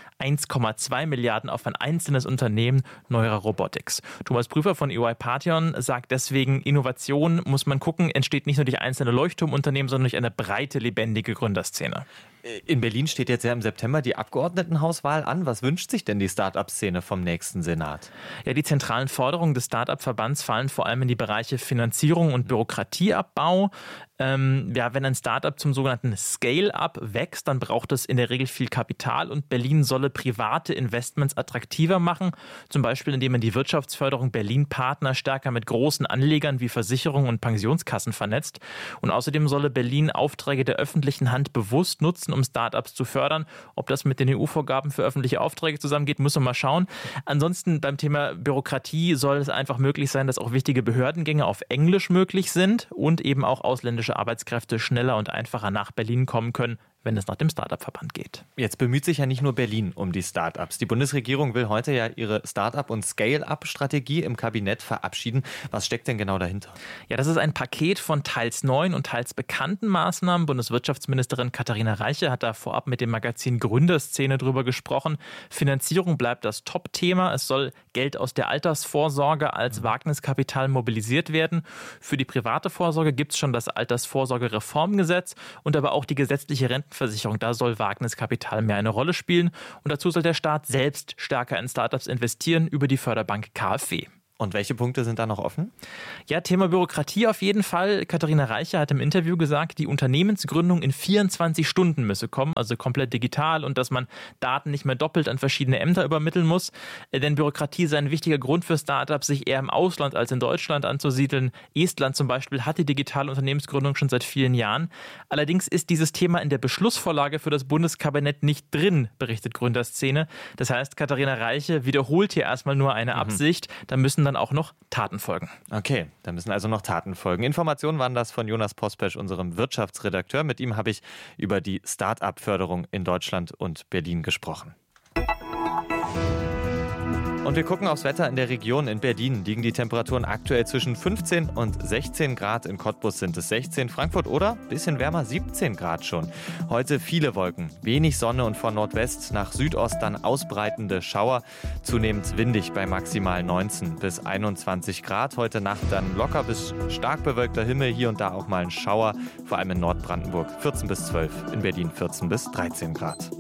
1,2 Milliarden auf ein einzelnes Unternehmen, Neura Robotics. Thomas Prüfer von EY Partheon sagt deswegen, Innovation muss man gucken, entsteht nicht nur durch einzelne Leuchtturmunternehmen, sondern durch eine breite, lebendige Gründerszene. In Berlin steht jetzt ja im September die Abgeordnetenhauswahl an. Was wünscht sich denn die Start-up-Szene vom nächsten Senat? Ja, die zentralen Forderungen des Start-up-Verbands fallen vor allem in die Bereiche Finanzierung und Bürokratieabbau. Wenn ein Start-up zum sogenannten Scale-up wächst, dann braucht es in der Regel viel Kapital und Berlin solle private Investments attraktiver machen, zum Beispiel indem man die Wirtschaftsförderung Berlin-Partner stärker mit großen Anlegern wie Versicherungen und Pensionskassen vernetzt. Und außerdem solle Berlin Aufträge der öffentlichen Hand bewusst nutzen, um Start-ups zu fördern. Ob das mit den EU-Vorgaben für öffentliche Aufträge zusammengeht, muss man mal schauen. Ansonsten beim Thema Bürokratie soll es einfach möglich sein, dass auch wichtige Behördengänge auf Englisch möglich sind und eben auch ausländische Arbeitskräfte schneller und einfacher nach Berlin kommen können, wenn es nach dem Start-up-Verband geht. Jetzt bemüht sich ja nicht nur Berlin um die Start-ups. Die Bundesregierung will heute ja ihre Start-up- und Scale-up-Strategie im Kabinett verabschieden. Was steckt denn genau dahinter? Ja, das ist ein Paket von teils neuen und teils bekannten Maßnahmen. Bundeswirtschaftsministerin Katharina Reiche hat da vorab mit dem Magazin Gründerszene drüber gesprochen. Finanzierung bleibt das Top-Thema. Es soll Geld aus der Altersvorsorge als Wagniskapital mobilisiert werden. Für die private Vorsorge gibt es schon das Altersvorsorgereformgesetz und aber auch die gesetzliche Rentenversicherung. Da soll Wagniskapital mehr eine Rolle spielen. Und dazu soll der Staat selbst stärker in Startups investieren über die Förderbank KfW. Und welche Punkte sind da noch offen? Ja, Thema Bürokratie auf jeden Fall. Katharina Reiche hat im Interview gesagt, die Unternehmensgründung in 24 Stunden müsse kommen, also komplett digital und dass man Daten nicht mehr doppelt an verschiedene Ämter übermitteln muss. Denn Bürokratie sei ein wichtiger Grund für Startups, sich eher im Ausland als in Deutschland anzusiedeln. Estland zum Beispiel hat die digitale Unternehmensgründung schon seit vielen Jahren. Allerdings ist dieses Thema in der Beschlussvorlage für das Bundeskabinett nicht drin, berichtet Gründerszene. Das heißt, Katharina Reiche wiederholt hier erstmal nur eine Absicht. Da müssen dann auch noch Taten folgen. Okay, da müssen also noch Taten folgen. Informationen waren das von Jonas Pospesch, unserem Wirtschaftsredakteur. Mit ihm habe ich über die Start-up-Förderung in Deutschland und Berlin gesprochen. Und wir gucken aufs Wetter in der Region. In Berlin liegen die Temperaturen aktuell zwischen 15 und 16 Grad. In Cottbus sind es 16, Frankfurt oder bisschen wärmer, 17 Grad schon. Heute viele Wolken, wenig Sonne und von Nordwest nach Südost dann ausbreitende Schauer. Zunehmend windig bei maximal 19 bis 21 Grad. Heute Nacht dann locker bis stark bewölkter Himmel, hier und da auch mal ein Schauer. Vor allem in Nordbrandenburg 14 bis 12, in Berlin 14 bis 13 Grad.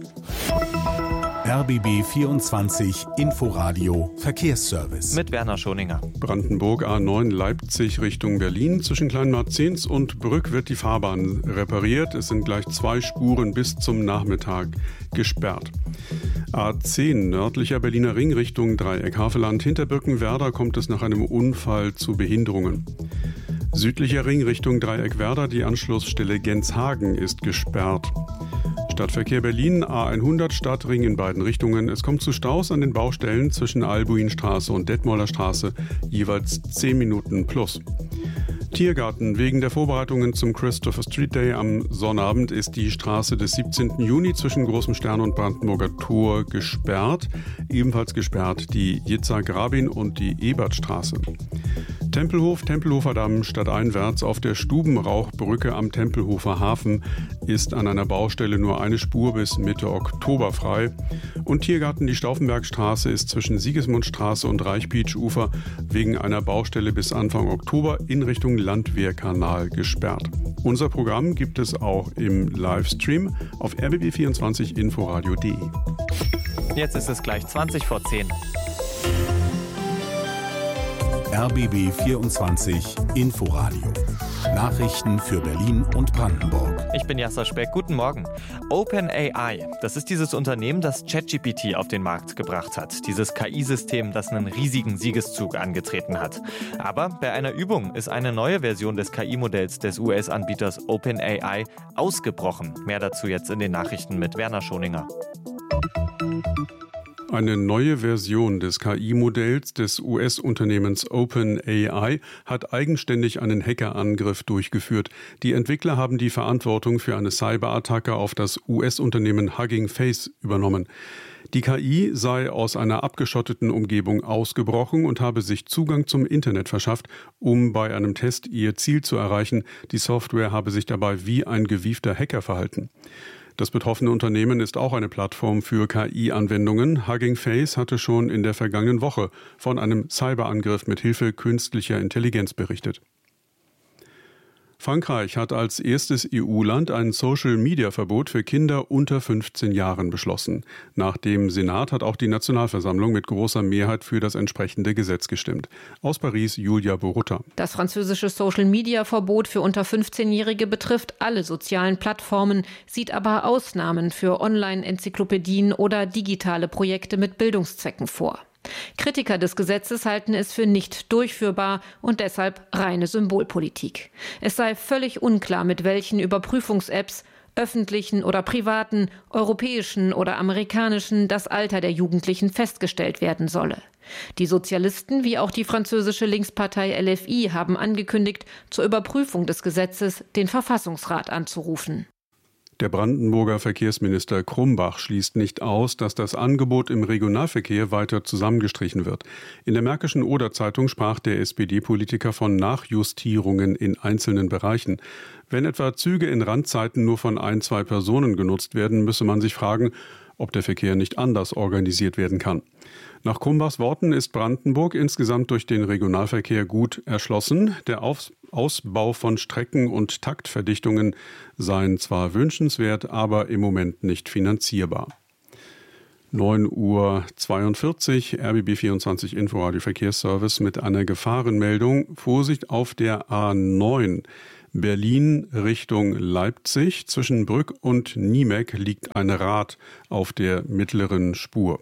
RBB 24 Inforadio Verkehrsservice. Mit Werner Schoninger. Brandenburg A9 Leipzig Richtung Berlin. Zwischen Kleinmarzzens und Brück wird die Fahrbahn repariert. Es sind gleich 2 Spuren bis zum Nachmittag gesperrt. A10 nördlicher Berliner Ring Richtung Dreieck Havelland. Hinter Birkenwerder kommt es nach einem Unfall zu Behinderungen. Südlicher Ring Richtung Dreieck Werder. Die Anschlussstelle Genshagen ist gesperrt. Stadtverkehr Berlin, A100 Stadtring in beiden Richtungen. Es kommt zu Staus an den Baustellen zwischen Albuinstraße und Detmolder Straße, jeweils 10 Minuten plus. Tiergarten. Wegen der Vorbereitungen zum Christopher Street Day am Sonnabend ist die Straße des 17. Juni zwischen Großem Stern und Brandenburger Tor gesperrt. Ebenfalls gesperrt die Yitzhak Rabin und die Ebertstraße. Tempelhofer Damm stadteinwärts auf der Stubenrauchbrücke am Tempelhofer Hafen ist an einer Baustelle nur eine Spur bis Mitte Oktober frei. Und Tiergarten, die Stauffenbergstraße ist zwischen Sigismundstraße und Reichbeach-Ufer wegen einer Baustelle bis Anfang Oktober in Richtung Landwehrkanal gesperrt. Unser Programm gibt es auch im Livestream auf rbb24inforadio.de. Jetzt ist es gleich 20 vor 10. RBB 24 Inforadio. Nachrichten für Berlin und Brandenburg. Ich bin Jasser Speck. Guten Morgen. OpenAI, das ist dieses Unternehmen, das ChatGPT auf den Markt gebracht hat. Dieses KI-System, das einen riesigen Siegeszug angetreten hat. Aber bei einer Übung ist eine neue Version des KI-Modells des US-Anbieters OpenAI ausgebrochen. Mehr dazu jetzt in den Nachrichten mit Werner Schoninger. Eine neue Version des KI-Modells des US-Unternehmens OpenAI hat eigenständig einen Hackerangriff durchgeführt. Die Entwickler haben die Verantwortung für eine Cyberattacke auf das US-Unternehmen Hugging Face übernommen. Die KI sei aus einer abgeschotteten Umgebung ausgebrochen und habe sich Zugang zum Internet verschafft, um bei einem Test ihr Ziel zu erreichen. Die Software habe sich dabei wie ein gewiefter Hacker verhalten. Das betroffene Unternehmen ist auch eine Plattform für KI-Anwendungen. Hugging Face hatte schon in der vergangenen Woche von einem Cyberangriff mit Hilfe künstlicher Intelligenz berichtet. Frankreich hat als erstes EU-Land ein Social-Media-Verbot für Kinder unter 15 Jahren beschlossen. Nach dem Senat hat auch die Nationalversammlung mit großer Mehrheit für das entsprechende Gesetz gestimmt. Aus Paris Julia Borutta. Das französische Social-Media-Verbot für unter 15-Jährige betrifft alle sozialen Plattformen, sieht aber Ausnahmen für Online-Enzyklopädien oder digitale Projekte mit Bildungszwecken vor. Kritiker des Gesetzes halten es für nicht durchführbar und deshalb reine Symbolpolitik. Es sei völlig unklar, mit welchen Überprüfungs-Apps, öffentlichen oder privaten, europäischen oder amerikanischen, das Alter der Jugendlichen festgestellt werden solle. Die Sozialisten wie auch die französische Linkspartei LFI haben angekündigt, zur Überprüfung des Gesetzes den Verfassungsrat anzurufen. Der Brandenburger Verkehrsminister Krumbach schließt nicht aus, dass das Angebot im Regionalverkehr weiter zusammengestrichen wird. In der Märkischen Oder-Zeitung sprach der SPD-Politiker von Nachjustierungen in einzelnen Bereichen. Wenn etwa Züge in Randzeiten nur von 1-2 Personen genutzt werden, müsse man sich fragen, ob der Verkehr nicht anders organisiert werden kann. Nach Krumbachs Worten ist Brandenburg insgesamt durch den Regionalverkehr gut erschlossen. Der Ausbau von Strecken und Taktverdichtungen seien zwar wünschenswert, aber im Moment nicht finanzierbar. 9:42 Uhr, RBB 24 Inforadio Verkehrsservice mit einer Gefahrenmeldung. Vorsicht auf der A9. Berlin Richtung Leipzig. Zwischen Brück und Niemek liegt ein Rad auf der mittleren Spur.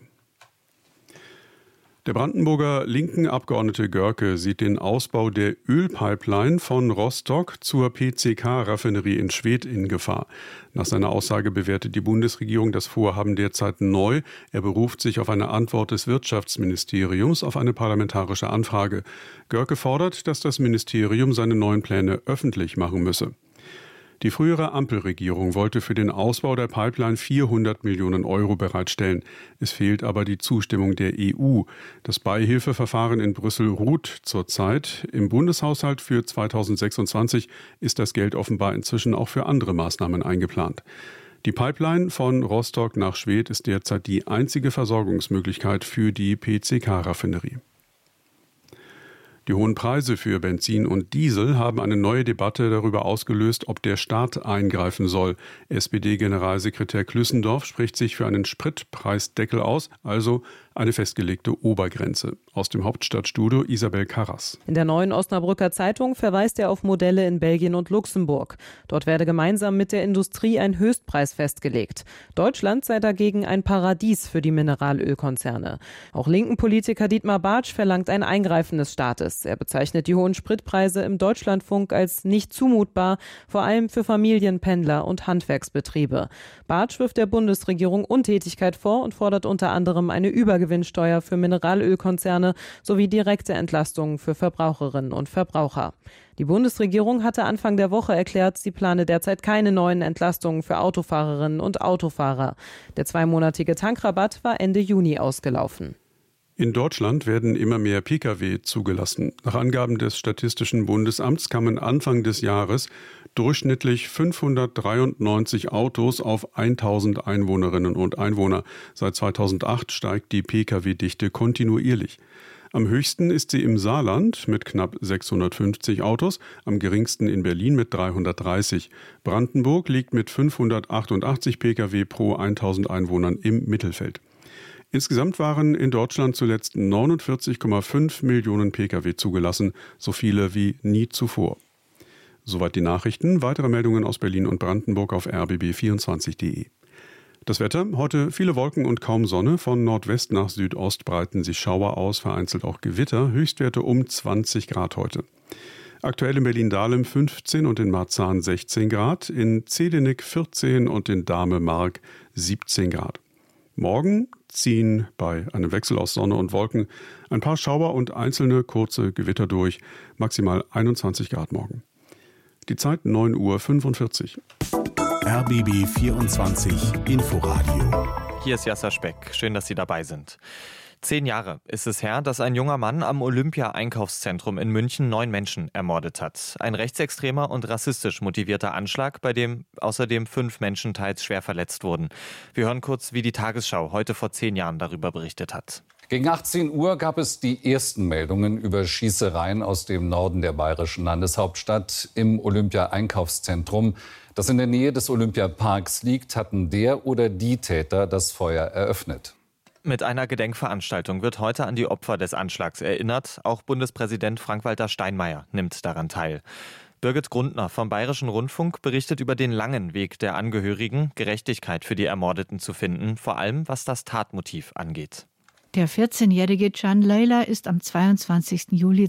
Der Brandenburger linken Abgeordnete Görke sieht den Ausbau der Ölpipeline von Rostock zur PCK-Raffinerie in Schwedt in Gefahr. Nach seiner Aussage bewertet die Bundesregierung das Vorhaben derzeit neu. Er beruft sich auf eine Antwort des Wirtschaftsministeriums auf eine parlamentarische Anfrage. Görke fordert, dass das Ministerium seine neuen Pläne öffentlich machen müsse. Die frühere Ampelregierung wollte für den Ausbau der Pipeline 400 Millionen Euro bereitstellen. Es fehlt aber die Zustimmung der EU. Das Beihilfeverfahren in Brüssel ruht zurzeit. Im Bundeshaushalt für 2026 ist das Geld offenbar inzwischen auch für andere Maßnahmen eingeplant. Die Pipeline von Rostock nach Schwedt ist derzeit die einzige Versorgungsmöglichkeit für die PCK-Raffinerie. Die hohen Preise für Benzin und Diesel haben eine neue Debatte darüber ausgelöst, ob der Staat eingreifen soll. SPD-Generalsekretär Klüssendorf spricht sich für einen Spritpreisdeckel aus, also eine festgelegte Obergrenze. Aus dem Hauptstadtstudio Isabel Karras. In der Neuen Osnabrücker Zeitung verweist er auf Modelle in Belgien und Luxemburg. Dort werde gemeinsam mit der Industrie ein Höchstpreis festgelegt. Deutschland sei dagegen ein Paradies für die Mineralölkonzerne. Auch linken Politiker Dietmar Bartsch verlangt ein Eingreifen des Staates. Er bezeichnet die hohen Spritpreise im Deutschlandfunk als nicht zumutbar, vor allem für Familien, Pendler und Handwerksbetriebe. Bartsch wirft der Bundesregierung Untätigkeit vor und fordert unter anderem eine Übergewichtung Übergewinnsteuer für Mineralölkonzerne sowie direkte Entlastungen für Verbraucherinnen und Verbraucher. Die Bundesregierung hatte Anfang der Woche erklärt, sie plane derzeit keine neuen Entlastungen für Autofahrerinnen und Autofahrer. Der 2-monatige Tankrabatt war Ende Juni ausgelaufen. In Deutschland werden immer mehr Pkw zugelassen. Nach Angaben des Statistischen Bundesamts kamen Anfang des Jahres durchschnittlich 593 Autos auf 1000 Einwohnerinnen und Einwohner. Seit 2008 steigt die Pkw-Dichte kontinuierlich. Am höchsten ist sie im Saarland mit knapp 650 Autos, am geringsten in Berlin mit 330. Brandenburg liegt mit 588 Pkw pro 1000 Einwohnern im Mittelfeld. Insgesamt waren in Deutschland zuletzt 49,5 Millionen Pkw zugelassen, so viele wie nie zuvor. Soweit die Nachrichten. Weitere Meldungen aus Berlin und Brandenburg auf rbb24.de. Das Wetter, heute viele Wolken und kaum Sonne. Von Nordwest nach Südost breiten sich Schauer aus, vereinzelt auch Gewitter. Höchstwerte um 20 Grad heute. Aktuell in Berlin-Dahlem 15 und in Marzahn 16 Grad, in Zedinik 14 und in Dahme-Mark 17 Grad. Morgen ziehen bei einem Wechsel aus Sonne und Wolken ein paar Schauer und einzelne kurze Gewitter durch, maximal 21 Grad morgen. Die Zeit 9:45 Uhr. RBB 24 Inforadio. Hier ist Jasser Speck. Schön, dass Sie dabei sind. 10 Jahre ist es her, dass ein junger Mann am Olympia-Einkaufszentrum in München 9 Menschen ermordet hat. Ein rechtsextremer und rassistisch motivierter Anschlag, bei dem außerdem 5 Menschen teils schwer verletzt wurden. Wir hören kurz, wie die Tagesschau heute vor 10 Jahren darüber berichtet hat. Gegen 18 Uhr gab es die ersten Meldungen über Schießereien aus dem Norden der bayerischen Landeshauptstadt im Olympia-Einkaufszentrum, das in der Nähe des Olympiaparks liegt, hatten der oder die Täter das Feuer eröffnet. Mit einer Gedenkveranstaltung wird heute an die Opfer des Anschlags erinnert. Auch Bundespräsident Frank-Walter Steinmeier nimmt daran teil. Birgit Grundner vom Bayerischen Rundfunk berichtet über den langen Weg der Angehörigen, Gerechtigkeit für die Ermordeten zu finden, vor allem was das Tatmotiv angeht. Der 14-jährige Can Leyla ist am 22. Juli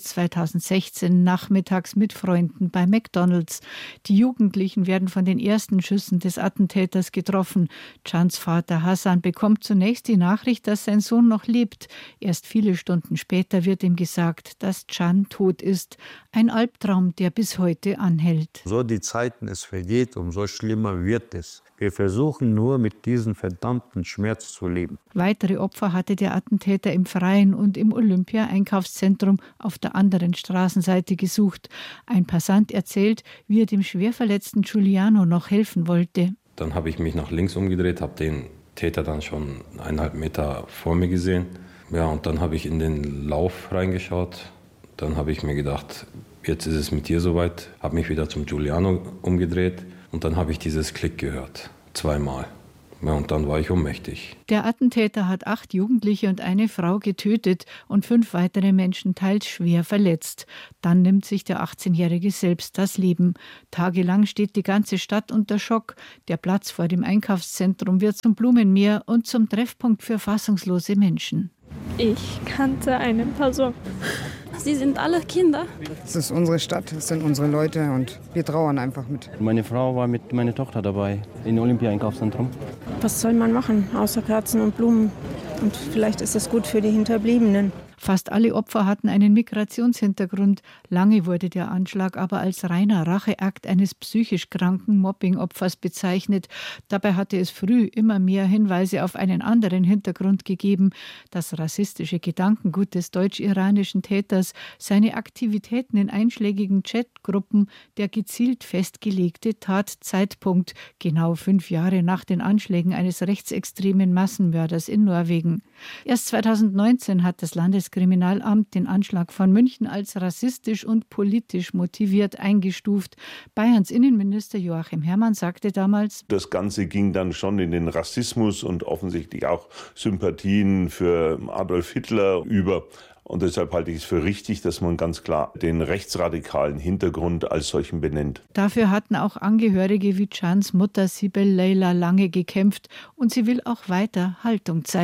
2016 nachmittags mit Freunden bei McDonald's. Die Jugendlichen werden von den ersten Schüssen des Attentäters getroffen. Cans Vater Hassan bekommt zunächst die Nachricht, dass sein Sohn noch lebt. Erst viele Stunden später wird ihm gesagt, dass Can tot ist. Ein Albtraum, der bis heute anhält. So die Zeiten es vergeht, umso schlimmer wird es. Wir versuchen nur, mit diesem verdammten Schmerz zu leben. Weitere Opfer hatte der Attentäter im Freien und im Olympia-Einkaufszentrum auf der anderen Straßenseite gesucht. Ein Passant erzählt, wie er dem schwerverletzten Giuliano noch helfen wollte. Dann habe ich mich nach links umgedreht, habe den Täter dann schon 1,5 Meter vor mir gesehen. Ja, und dann habe ich in den Lauf reingeschaut. Dann habe ich mir gedacht, jetzt ist es mit dir soweit. Habe mich wieder zum Giuliano umgedreht. Und dann habe ich dieses Klick gehört, 2-mal. Ja, und dann war ich ohnmächtig. Der Attentäter hat 8 Jugendliche und eine Frau getötet und 5 weitere Menschen teils schwer verletzt. Dann nimmt sich der 18-Jährige selbst das Leben. Tagelang steht die ganze Stadt unter Schock. Der Platz vor dem Einkaufszentrum wird zum Blumenmeer und zum Treffpunkt für fassungslose Menschen. Ich kannte eine Person. Sie sind alle Kinder. Es ist unsere Stadt, es sind unsere Leute und wir trauern einfach mit. Meine Frau war mit meiner Tochter dabei im Olympia-Einkaufszentrum. Was soll man machen, außer Kerzen und Blumen? Und vielleicht ist es gut für die Hinterbliebenen. Fast alle Opfer hatten einen Migrationshintergrund. Lange wurde der Anschlag aber als reiner Racheakt eines psychisch kranken Mobbing-Opfers bezeichnet. Dabei hatte es früh immer mehr Hinweise auf einen anderen Hintergrund gegeben. Das rassistische Gedankengut des deutsch-iranischen Täters, seine Aktivitäten in einschlägigen Chatgruppen, der gezielt festgelegte Tatzeitpunkt, genau 5 Jahre nach den Anschlägen eines rechtsextremen Massenmörders in Norwegen. Erst 2019 hat das Landeskriminalamt den Anschlag von München als rassistisch und politisch motiviert eingestuft. Bayerns Innenminister Joachim Herrmann sagte damals: Das Ganze ging dann schon in den Rassismus und offensichtlich auch Sympathien für Adolf Hitler über. Und deshalb halte ich es für richtig, dass man ganz klar den rechtsradikalen Hintergrund als solchen benennt. Dafür hatten auch Angehörige wie Cans Mutter Sibel Leyla lange gekämpft und sie will auch weiter Haltung zeigen.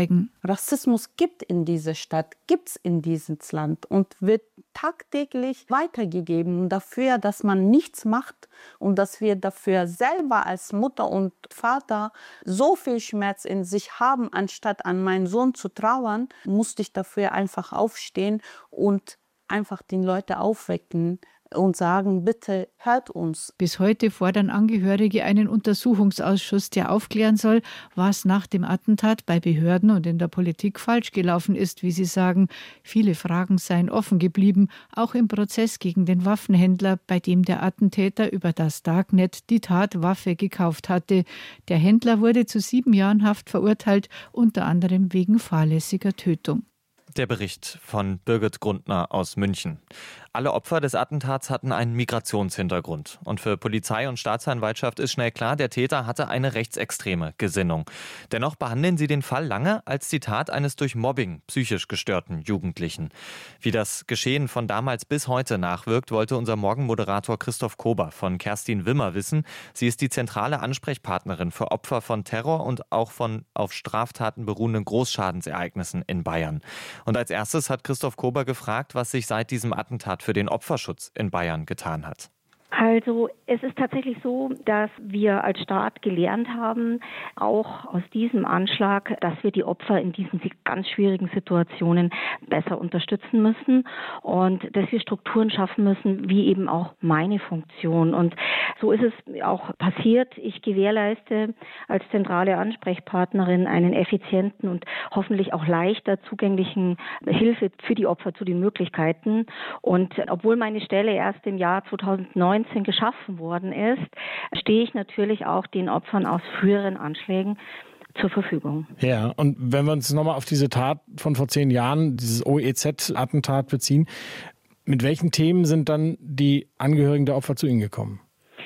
Rassismus gibt in dieser Stadt, gibt es in diesem Land und wird tagtäglich weitergegeben dafür, dass man nichts macht und dass wir dafür selber als Mutter und Vater so viel Schmerz in sich haben, anstatt an meinen Sohn zu trauern, musste ich dafür einfach aufstehen und einfach die Leute aufwecken und sagen, bitte hört uns. Bis heute fordern Angehörige einen Untersuchungsausschuss, der aufklären soll, was nach dem Attentat bei Behörden und in der Politik falsch gelaufen ist, wie sie sagen. Viele Fragen seien offen geblieben, auch im Prozess gegen den Waffenhändler, bei dem der Attentäter über das Darknet die Tatwaffe gekauft hatte. Der Händler wurde zu 7 Jahren Haft verurteilt, unter anderem wegen fahrlässiger Tötung. Der Bericht von Birgit Grundner aus München. Alle Opfer des Attentats hatten einen Migrationshintergrund. Und für Polizei und Staatsanwaltschaft ist schnell klar, der Täter hatte eine rechtsextreme Gesinnung. Dennoch behandeln sie den Fall lange als die Tat eines durch Mobbing psychisch gestörten Jugendlichen. Wie das Geschehen von damals bis heute nachwirkt, wollte unser Morgenmoderator Christoph Kober von Kerstin Wimmer wissen. Sie ist die zentrale Ansprechpartnerin für Opfer von Terror und auch von auf Straftaten beruhenden Großschadensereignissen in Bayern. Und als erstes hat Christoph Kober gefragt, was sich seit diesem Attentat für den Opferschutz in Bayern getan hat. Also es ist tatsächlich so, dass wir als Staat gelernt haben, auch aus diesem Anschlag, dass wir die Opfer in diesen ganz schwierigen Situationen besser unterstützen müssen und dass wir Strukturen schaffen müssen, wie eben auch meine Funktion. Und so ist es auch passiert. Ich gewährleiste als zentrale Ansprechpartnerin einen effizienten und hoffentlich auch leichter zugänglichen Hilfe für die Opfer zu den Möglichkeiten. Und obwohl meine Stelle erst im Jahr 2019 geschaffen worden ist, stehe ich natürlich auch den Opfern aus früheren Anschlägen zur Verfügung. Ja, und wenn wir uns nochmal auf diese Tat von vor 10 Jahren, dieses OEZ-Attentat beziehen, mit welchen Themen sind dann die Angehörigen der Opfer zu Ihnen gekommen?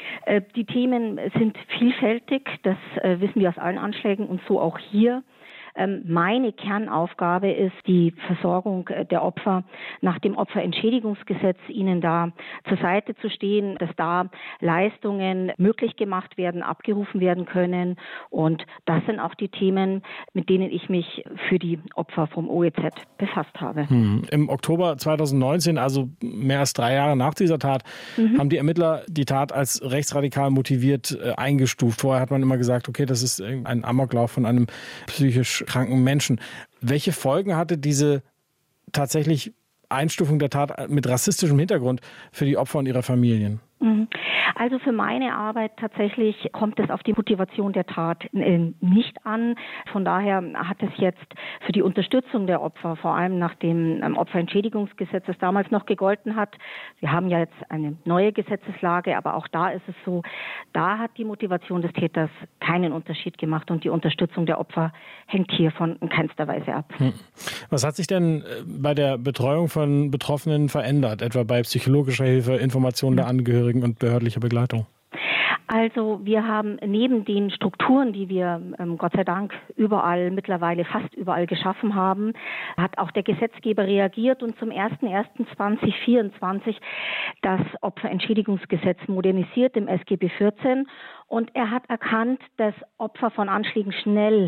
Die Themen sind vielfältig, das wissen wir aus allen Anschlägen und so auch hier. Meine Kernaufgabe ist die Versorgung der Opfer nach dem Opferentschädigungsgesetz, ihnen da zur Seite zu stehen, dass da Leistungen möglich gemacht werden, abgerufen werden können. Und das sind auch die Themen, mit denen ich mich für die Opfer vom OEZ befasst habe. Im Oktober 2019, also mehr als 3 Jahre nach dieser Tat, haben die Ermittler die Tat als rechtsradikal motiviert eingestuft. Vorher hat man immer gesagt, okay, das ist ein Amoklauf von einem psychisch kranken Menschen. Welche Folgen hatte diese tatsächlich Einstufung der Tat mit rassistischem Hintergrund für die Opfer und ihre Familien? Also für meine Arbeit tatsächlich kommt es auf die Motivation der Tat nicht an. Von daher hat es jetzt für die Unterstützung der Opfer, vor allem nach dem Opferentschädigungsgesetz, das damals noch gegolten hat. Wir haben ja jetzt eine neue Gesetzeslage, aber auch da ist es so, da hat die Motivation des Täters keinen Unterschied gemacht und die Unterstützung der Opfer hängt hiervon in keinster Weise ab. Was hat sich denn bei der Betreuung von Betroffenen verändert, etwa bei psychologischer Hilfe, Informationen der Angehörigen und behördlicher Begleitung? Also wir haben neben den Strukturen, die wir Gott sei Dank mittlerweile fast überall geschaffen haben, hat auch der Gesetzgeber reagiert und zum 01.01.2024 das Opferentschädigungsgesetz modernisiert im SGB 14. Und er hat erkannt, dass Opfer von Anschlägen schnell